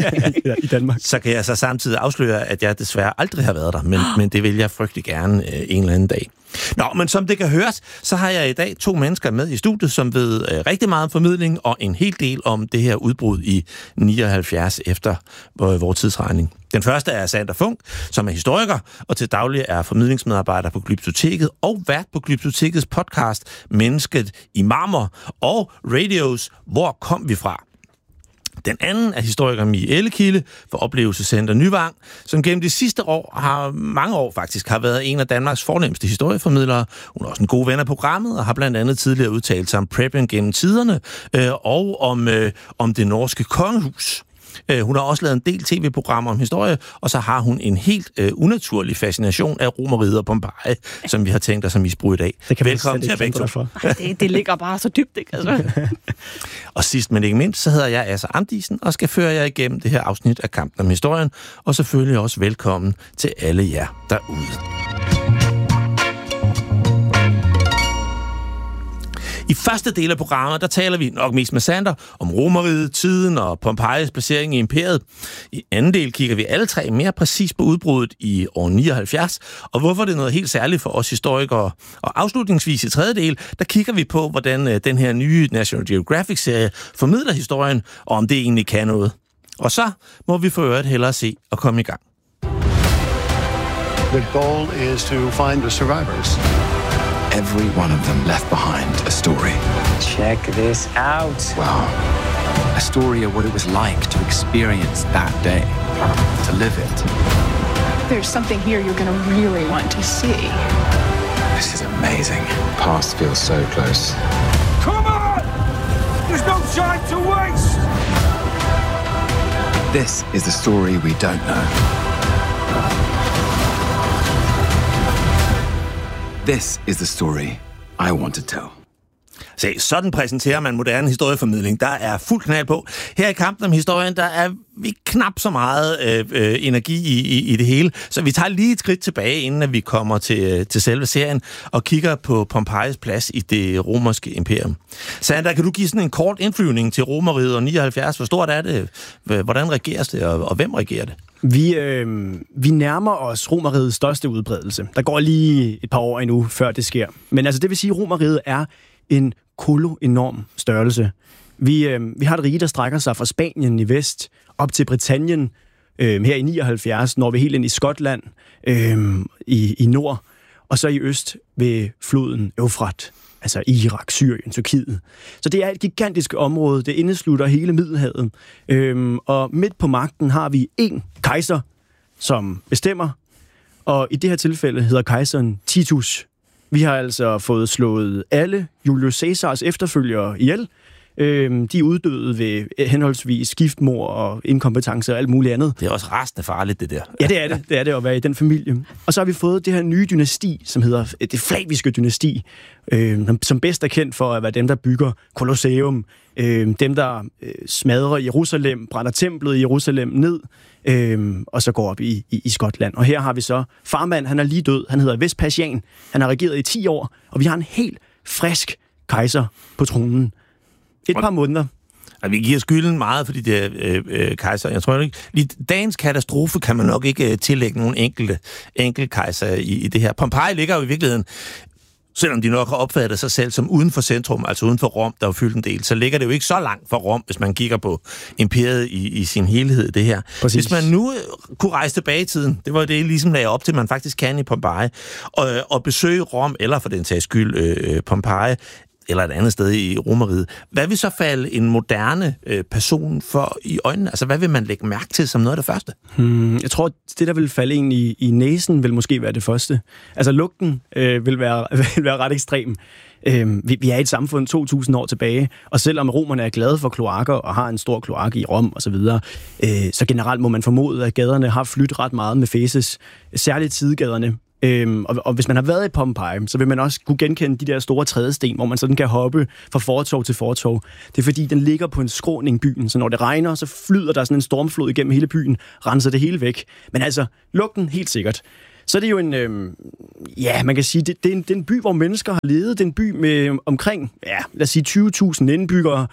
i Danmark. Så kan jeg så samtidig afsløre, at jeg desværre aldrig har været der, men det vil jeg frygtelig gerne en eller anden dag. Nå, men som det kan høres, så har jeg i dag 2 mennesker med i studiet, som ved rigtig meget om formidling og en hel del om det her udbrud i 79 efter vores tidsregning. Den første er Sander Funk, som er historiker og til daglig er formidlingsmedarbejder på Glyptoteket og vært på Glyptotekets podcast Mennesket i Marmor og Radios Hvor kom vi fra? Den anden er historiker Mie Ellekilde for Oplevelsescenter Nyvang, som gennem de sidste mange år faktisk har været en af Danmarks fornemste historieformidlere. Hun er også en god ven af programmet og har blandt andet tidligere udtalt sig om preppen gennem tiderne og om det norske kongehus. Hun har også lavet en del tv-programmer om historie, og så har hun en helt unaturlig fascination af Romeriet og Pompeji, som vi har tænkt os at misbruge i dag. Velkommen til begge to. Det ligger bare så dybt, ikke? Altså. Og sidst men ikke mindst, så hedder jeg Asser Amdisen, og skal føre jer igennem det her afsnit af Kampen om Historien, og selvfølgelig også velkommen til alle jer derude. I første del af programmet, der taler vi nok mest med Sander om Romeriet, tiden og Pompejis placering i imperiet. I anden del kigger vi alle 3 mere præcis på udbruddet i år 79, og hvorfor det er noget helt særligt for os historikere. Og afslutningsvis i tredje del, der kigger vi på, hvordan den her nye National Geographic-serie formidler historien, og om det egentlig kan noget. Og så må vi for øvrigt hellere se og komme i gang. The goal is to find the survivors. Every one of them left behind a story. Check this out. Wow. A story of what it was like to experience that day, to live it. There's something here you're going to really want to see. This is amazing. The past feels so close. Come on! There's no time to waste! This is the story we don't know. This is the story I want to tell. Se, sådan præsenterer man moderne historieformidling. Der er fuld knald på. Her i Kampen om Historien, der er vi knap så meget energi i det hele. Så vi tager lige et skridt tilbage, inden at vi kommer til selve serien, og kigger på Pompejis plads i det romerske imperium. Sander, kan du give sådan en kort indflyvning til Romeriet og 79? Hvor stort er det? Hvordan regeres det, og hvem regerer det? Vi nærmer os Romerrigets største udbredelse. Der går lige et par år endnu, før det sker. Men altså, det vil sige, at Romerriget er en enorm størrelse. Vi har et rige, der strækker sig fra Spanien i vest op til Britannien her i 79, når vi helt ind i Skotland i nord, og så i øst ved floden Eufrat, altså Irak, Syrien, Tyrkiet. Så det er et gigantisk område, det indeslutter hele Middelhavet, og midt på magten har vi en kejser, som bestemmer, og i det her tilfælde hedder kejseren Titus. Vi har altså fået slået alle Julius Caesars efterfølgere ihjel. De uddøde ved henholdsvis giftmord og inkompetence og alt muligt andet. Det er også rasende farligt, det der. Ja, det er det at være i den familie. Og så har vi fået det her nye dynasti, som hedder det flaviske dynasti, som bedst er kendt for at være dem, der bygger Colosseum, dem, der smadrer Jerusalem, brænder templet i Jerusalem ned, og så går op i Skotland. Og her har vi så farmand, han er lige død, han hedder Vespasian, han har regeret i 10 år, og vi har en helt frisk kejser på tronen. Et par måneder. Vi giver skylden meget, fordi det er kejser. Jeg tror ikke, lige dagens katastrofe kan man nok ikke tillægge nogen enkelte kejser i det her. Pompeji ligger jo i virkeligheden selvom de nok har opfattet sig selv som uden for centrum, altså uden for Rom, der er fyldt en del, så ligger det jo ikke så langt fra Rom, hvis man kigger på imperiet i sin helhed, det her. Præcis. Hvis man nu kunne rejse tilbage i tiden, det var det, I ligesom lagde op til, man faktisk kan i Pompeji, og besøge Rom, eller for den sags skyld Pompeji, eller et andet sted i Romeriet. Hvad vil så falde en moderne person for i øjnene? Altså, hvad vil man lægge mærke til som noget af det første? Jeg tror, det, der vil falde en i næsen, vil måske være det første. Altså, lugten vil være ret ekstrem. Vi er i et samfund 2.000 år tilbage, og selvom romerne er glade for kloakker og har en stor kloak i Rom osv., så generelt må man formode, at gaderne har flyttet ret meget med fæses, særligt sidegaderne. Og hvis man har været i Pompeji, så vil man også kunne genkende de der store trædesten, hvor man sådan kan hoppe fra fortov til fortov. Det er fordi, den ligger på en skråning byen, så når det regner, så flyder der sådan en stormflod igennem hele byen, renser det hele væk. Men altså, lugten helt sikkert. Så er det jo man kan sige, det er en by, hvor mennesker har levet. Det er en by med omkring, lad os sige 20.000 indbyggere.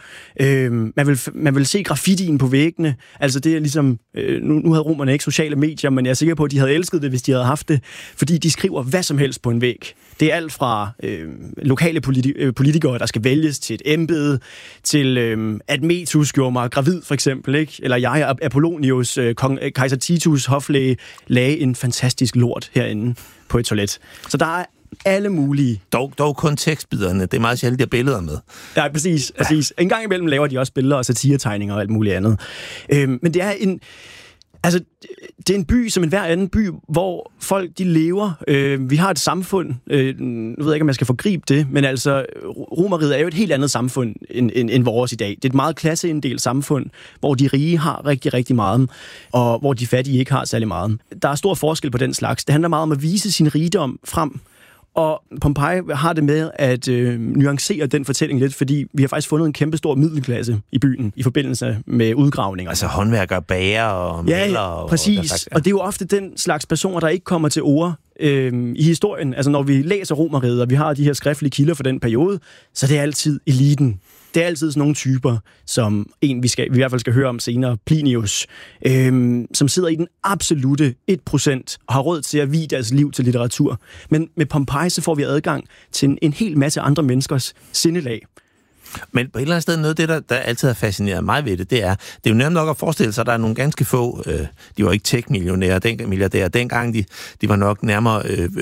Man vil se graffitien på væggene. Altså det er ligesom, nu havde romerne ikke sociale medier, men jeg er sikker på, at de havde elsket det, hvis de havde haft det. Fordi de skriver hvad som helst på en væg. Det er alt fra lokale politikere, der skal vælges til et embede, til Admetus gjorde mig gravid, for eksempel, ikke? Eller jeg, Apollonius, kejser Titus, hoflæge, lagde en fantastisk lort herinde på et toilet. Så der er alle mulige. Dog kun tekstbiderne. Det er meget sjældent, de har billeder med. Ja, præcis. En gang imellem laver de også billeder og satiretegninger og alt muligt andet. Men det er det er en by som enhver anden by, hvor folk de lever. Vi har et samfund, nu ved jeg ikke, om jeg skal forgribe det, men altså, Romeriet er jo et helt andet samfund end vores i dag. Det er et meget klasseinddelt samfund, hvor de rige har rigtig, rigtig meget, og hvor de fattige ikke har særlig meget. Der er stor forskel på den slags. Det handler meget om at vise sin rigdom frem. Og Pompeji har det med at nuancere den fortælling lidt, fordi vi har faktisk fundet en kæmpe stor middelklasse i byen i forbindelse med udgravninger. Altså håndværkere, bager og maler. Ja, præcis. Og det er jo ofte den slags personer, der ikke kommer til ord i historien. Altså når vi læser Romeriet, og vi har de her skriftlige kilder for den periode, så det er altid eliten. Det er altid sådan nogle typer, som vi i hvert fald skal høre om senere, Plinius, som sidder i den absolute 1% og har råd til at vie deres liv til litteratur. Men med Pompeji så får vi adgang til en hel masse andre menneskers sindelag. Men på et eller andet sted, noget af det, der altid har fascineret mig ved det, det er jo nemt nok at forestille sig, at der er nogle ganske få, de var ikke tech-milliardærer, dengang de var nok nærmere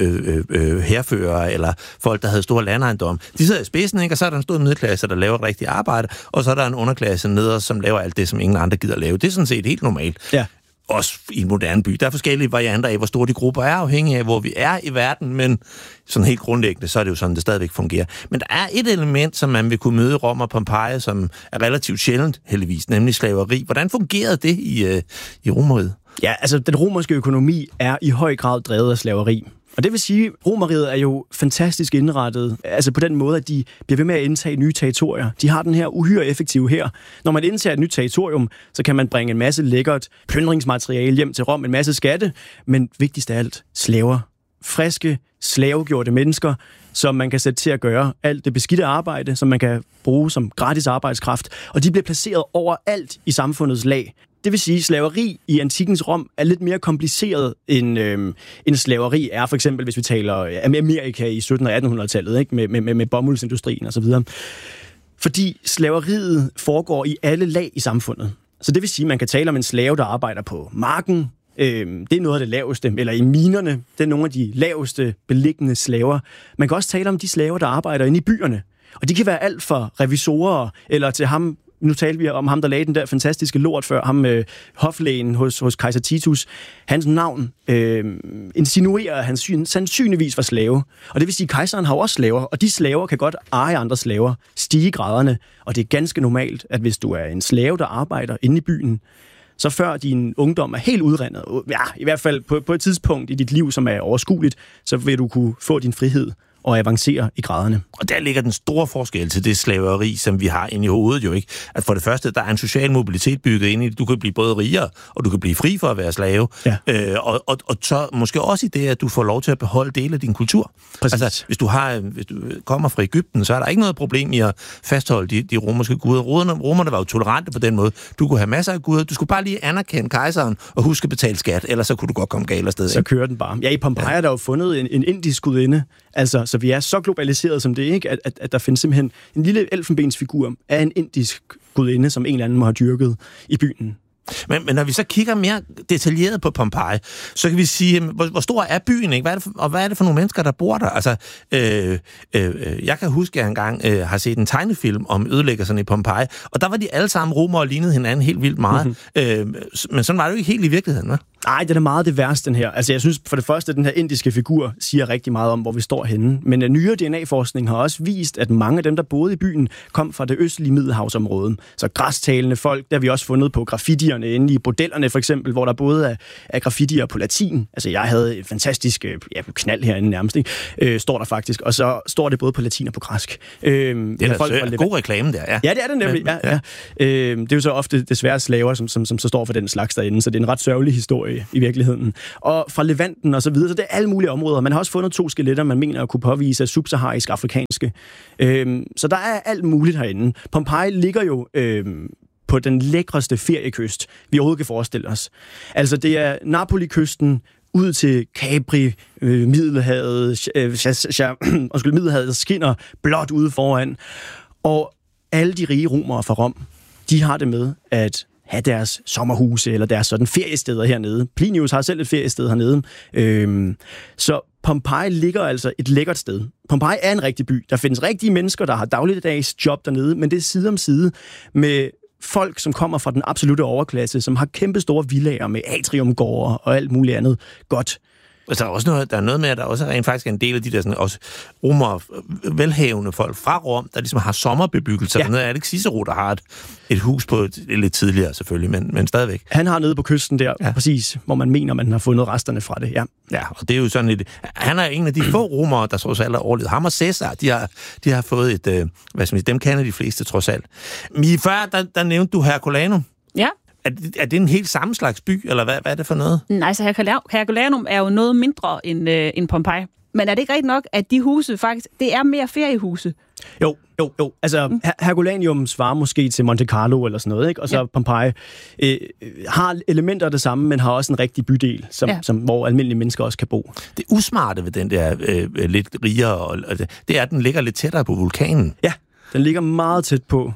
hærførere, eller folk, der havde store landejendomme. De sidder i spidsen, ikke? Og så er der en stor middelklasse, der laver et rigtigt arbejde, og så er der en underklasse nede, som laver alt det, som ingen andre gider lave. Det er sådan set helt normalt. Ja. Også i en moderne by. Der er forskellige varianter af, hvor store de grupper er, afhængig af, hvor vi er i verden, men sådan helt grundlæggende, så er det jo sådan, det stadigvæk fungerer. Men der er et element, som man vil kunne møde i Rom og Pompeji, som er relativt sjældent, heldigvis, nemlig slaveri. Hvordan fungerede det i Romeriet? Ja, altså den romerske økonomi er i høj grad drevet af slaveri. Og det vil sige, at Romeriet er jo fantastisk indrettet, altså på den måde, at de bliver ved med at indtage nye territorier. De har den her uhyre effektive her. Når man indtager et nyt territorium, så kan man bringe en masse lækkert plyndringsmateriale hjem til Rom, en masse skatte, men vigtigst af alt, slaver. Friske, slavegjorte mennesker, som man kan sætte til at gøre alt det beskidte arbejde, som man kan bruge som gratis arbejdskraft, og de bliver placeret overalt i samfundets lag. Det vil sige, at slaveri i antikkens Rom er lidt mere kompliceret end slaveri er, for eksempel hvis vi taler Amerika i 1700- og 1800-tallet, ikke? Med bomuldsindustrien osv. Fordi slaveriet foregår i alle lag i samfundet. Så det vil sige, at man kan tale om en slave, der arbejder på marken. Det er noget af det laveste, eller i minerne, det er nogle af de laveste beliggende slaver. Man kan også tale om de slaver, der arbejder inde i byerne. Og de kan være alt fra revisorer, eller til ham. Nu talte vi om ham, der lagde den der fantastiske lort før, ham hoflægen hos kejser Titus. Hans navn insinuerer, at han sandsynligvis var slave. Og det vil sige, at kejseren har også slaver, og de slaver kan godt eje andre slaver, stige graderne. Og det er ganske normalt, at hvis du er en slave, der arbejder inde i byen, så før din ungdom er helt udrendet, ja, i hvert fald på et tidspunkt i dit liv, som er overskueligt, så vil du kunne få din frihed og avancere i graderne. Og der ligger den store forskel til det slaveri, som vi har inde i hovedet jo, ikke? At for det første, der er en social mobilitet bygget ind i det. Du kan blive både rigere, og du kan blive fri for at være slave. Ja. Og så måske også i det, at du får lov til at beholde dele af din kultur. Præcis. Altså, hvis du kommer fra Egypten, så er der ikke noget problem i at fastholde de romerske guder. Romerne var jo tolerante på den måde. Du kunne have masser af guder. Du skulle bare lige anerkende kejseren og huske at betale skat, ellers så kunne du godt komme galt afsted. Så kører den bare. Ja, i Pompeji er der jo fundet en indisk gudinde, Altså, så vi er så globaliseret som det, ikke? At der findes simpelthen en lille elfenbensfigur af en indisk gudinde, som en eller anden må have dyrket i byen. Men når vi så kigger mere detaljeret på Pompeji, så kan vi sige, hvor stor er byen, ikke? Hvad er det for nogle mennesker, der bor der? Altså, jeg kan huske, at jeg engang har set en tegnefilm om ødelæggelserne i Pompeji, og der var de alle sammen romere og lignede hinanden helt vildt meget. Men sådan var det jo ikke helt i virkeligheden, hva'? Nej, det er meget det værste, den her. Altså, jeg synes for det første, at den her indiske figur siger rigtig meget om, hvor vi står henne. Men nyere DNA-forskning har også vist, at mange af dem, der boede i byen, kom fra det østlige Middelhavsområde. Så græstalende folk, der har vi også fundet på graffitierne inde i bordellerne, for eksempel, hvor der både er graffitier på latin. Altså, jeg havde et fantastisk knald herinde nærmest, ikke? Står der faktisk. Og så står det både på latin og på græsk. Det er god reklame der, ja. Ja, det er det nemlig. Ja. Det er jo så ofte desværre slaver, som så står for den slags derinde, så det er en ret sørgelig historie i virkeligheden. Og fra Levanten og så videre, så det er alle mulige områder. Man har også fundet 2 skeletter, man mener at kunne påvise af subsaharisk afrikanske. Så der er alt muligt herinde. Pompeji ligger jo på den lækreste feriekyst, vi overhovedet kan forestille os. Altså, det er Napoli-kysten ud til Capri, Middelhavet, Middelhavet skinner blot ude foran. Og alle de rige romere fra Rom, de har det med at have deres sommerhuse eller deres sådan feriesteder hernede. Plinius har selv et feriested hernede. Så Pompeji ligger altså et lækkert sted. Pompeji er en rigtig by. Der findes rigtige mennesker, der har dagligdags job dernede, men det er side om side med folk, som kommer fra den absolutte overklasse, som har kæmpe store villager med atriumgårde og alt muligt andet godt. Altså, der er noget med, at der også er rent faktisk en del af de der sådan, også romere, velhavende folk fra Rom, der ligesom har sommerbebyggelser. Ja. Er det ikke Cicero, der har et hus på lidt tidligere selvfølgelig, men stadigvæk. Han har nede på kysten der, præcis, hvor man mener, man har fundet resterne fra det, Ja, og det er jo sådan et... Han er en af de få romere, der trods alt har overlevet. Ham og Caesar, de har fået et... dem kender de fleste trods alt. Men før, der nævnte du Herculaneum. Ja. Er det en helt samme slags by, eller hvad er det for noget? Nej, så Herculaneum er jo noget mindre end Pompeji. Men er det ikke rigtigt nok, at de huse faktisk, det er mere feriehuse? Jo. Altså, Herculaneum svarer måske til Monte Carlo eller sådan noget, ikke? Og så Pompeji har elementer af det samme, men har også en rigtig bydel, hvor almindelige mennesker også kan bo. Det usmarte ved den der lidt rigere, det er, at den ligger lidt tættere på vulkanen. Ja, den ligger meget tæt på.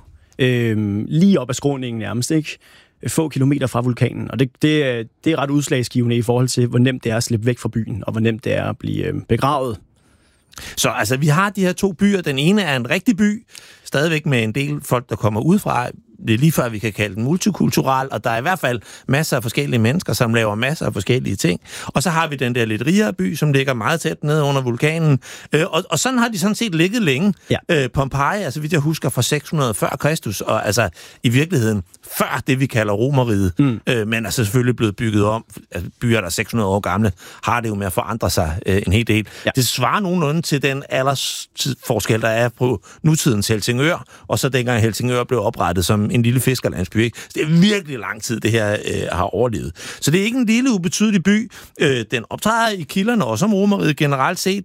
Lige op ad skråningen nærmest, ikke? Få kilometer fra vulkanen, og det er ret udslagsgivende i forhold til, hvor nemt det er at slippe væk fra byen, og hvor nemt det er at blive begravet. Så altså, vi har de her 2 byer. Den ene er en rigtig by, stadigvæk med en del folk, der kommer udefra. Det er lige før, vi kan kalde den multikulturel, og der er i hvert fald masser af forskellige mennesker, som laver masser af forskellige ting. Og så har vi den der lidt rigere by, som ligger meget tæt nede under vulkanen. Og sådan har de sådan set ligget længe. Ja. Pompeji, altså vidt jeg husker, fra 600 før Kristus, og altså i virkeligheden før det, vi kalder Romerriget, men altså selvfølgelig blevet bygget om. Altså, byer, der er 600 år gamle, har det jo med at forandre sig en hel del. Ja. Det svarer nogenlunde til den aldersforskel, der er på nutidens Helsingør, og så dengang Helsingør blev oprettet som en lille fiskerlandsby, ikke? Så det er virkelig lang tid, det her har overlevet. Så det er ikke en lille, ubetydelig by. Den optræder i kilderne, og som Romerriget generelt set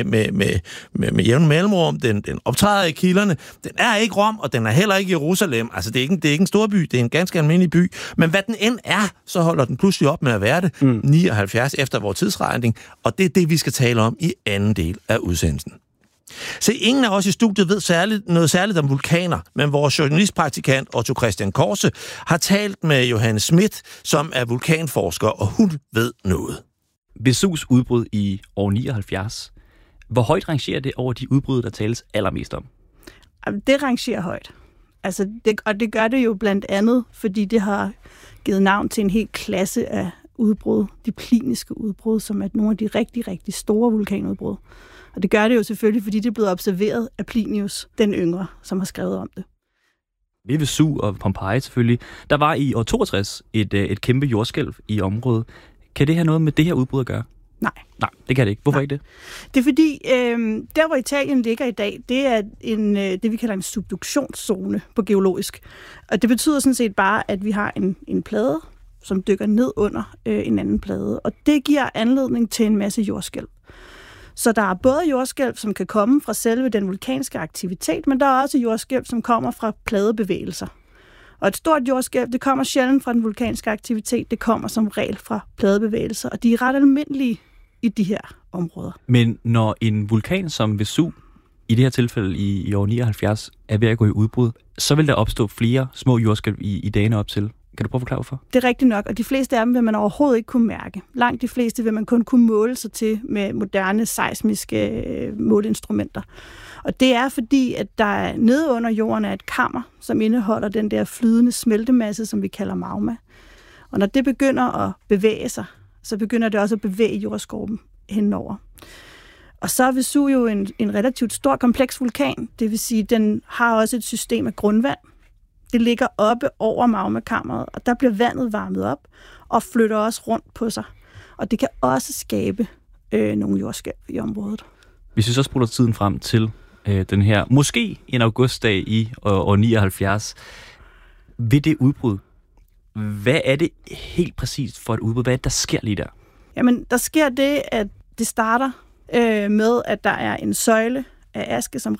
med jævn mellemrum. Den optræder i kilderne. Den er ikke Rom, og den er heller ikke Jerusalem. Altså, det er ikke en stor by, det er en ganske almindelig by. Men hvad den end er, så holder den pludselig op med at være det. 79 efter vores tidsregning, og det er det, vi skal tale om i anden del af udsendelsen. Så ingen af os i studiet ved noget særligt om vulkaner, men vores journalistpraktikant Otto Christian Korse har talt med Johanne Schmidt, som er vulkanforsker, og hun ved noget. Vesus udbrud i år 79. Hvor højt rangerer det over de udbrud, der tales allermest om? Det rangerer højt. Altså, det gør det jo blandt andet, fordi det har givet navn til en hel klasse af udbrud, de pliniske udbrud, som er nogle af de rigtig, rigtig store vulkanudbrud. Og det gør det jo selvfølgelig, fordi det er blevet observeret af Plinius, den yngre, som har skrevet om det. Ved Vesuv og Pompeji selvfølgelig. Der var i år 62 et kæmpe jordskælv i området. Kan det have noget med det her udbrud at gøre? Nej. Nej, det kan det ikke. Hvorfor ikke det? Det er fordi, der hvor Italien ligger i dag, det er det, vi kalder en subduktionszone på geologisk. Og det betyder sådan set bare, at vi har en plade, som dykker ned under en anden plade. Og det giver anledning til en masse jordskælv. Så der er både jordskælv, som kan komme fra selve den vulkanske aktivitet, men der er også jordskælv, som kommer fra pladebevægelser. Og et stort jordskælv, det kommer sjældent fra den vulkanske aktivitet, det kommer som regel fra pladebevægelser, og de er ret almindelige i de her områder. Men når en vulkan som Vesuv, i det her tilfælde i år 79, er ved at gå i udbrud, så vil der opstå flere små jordskælv i dagene op til. Kan du prøve at forklare hvorfor? Det er rigtigt nok, og de fleste af dem vil man overhovedet ikke kunne mærke. Langt de fleste vil man kun kunne måle sig til med moderne seismiske måleinstrumenter. Og det er fordi, at der nede under jorden er et kammer, som indeholder den der flydende smeltemasse, som vi kalder magma. Og når det begynder at bevæge sig, så begynder det også at bevæge jordskorpen henover. Og så er Vesuv jo en relativt stor, kompleks vulkan. Det vil sige, at den har også et system af grundvand. Det ligger oppe over magmakammeret, og der bliver vandet varmet op og flytter også rundt på sig. Og det kan også skabe nogle jordskælv i området. Hvis vi så spoler tiden frem til den her, måske en augustdag i år 79, ved det udbrud, hvad er det helt præcist for et udbrud? Hvad er det, der sker lige der? Jamen, der sker det, at det starter med, at der er en søjle af aske, som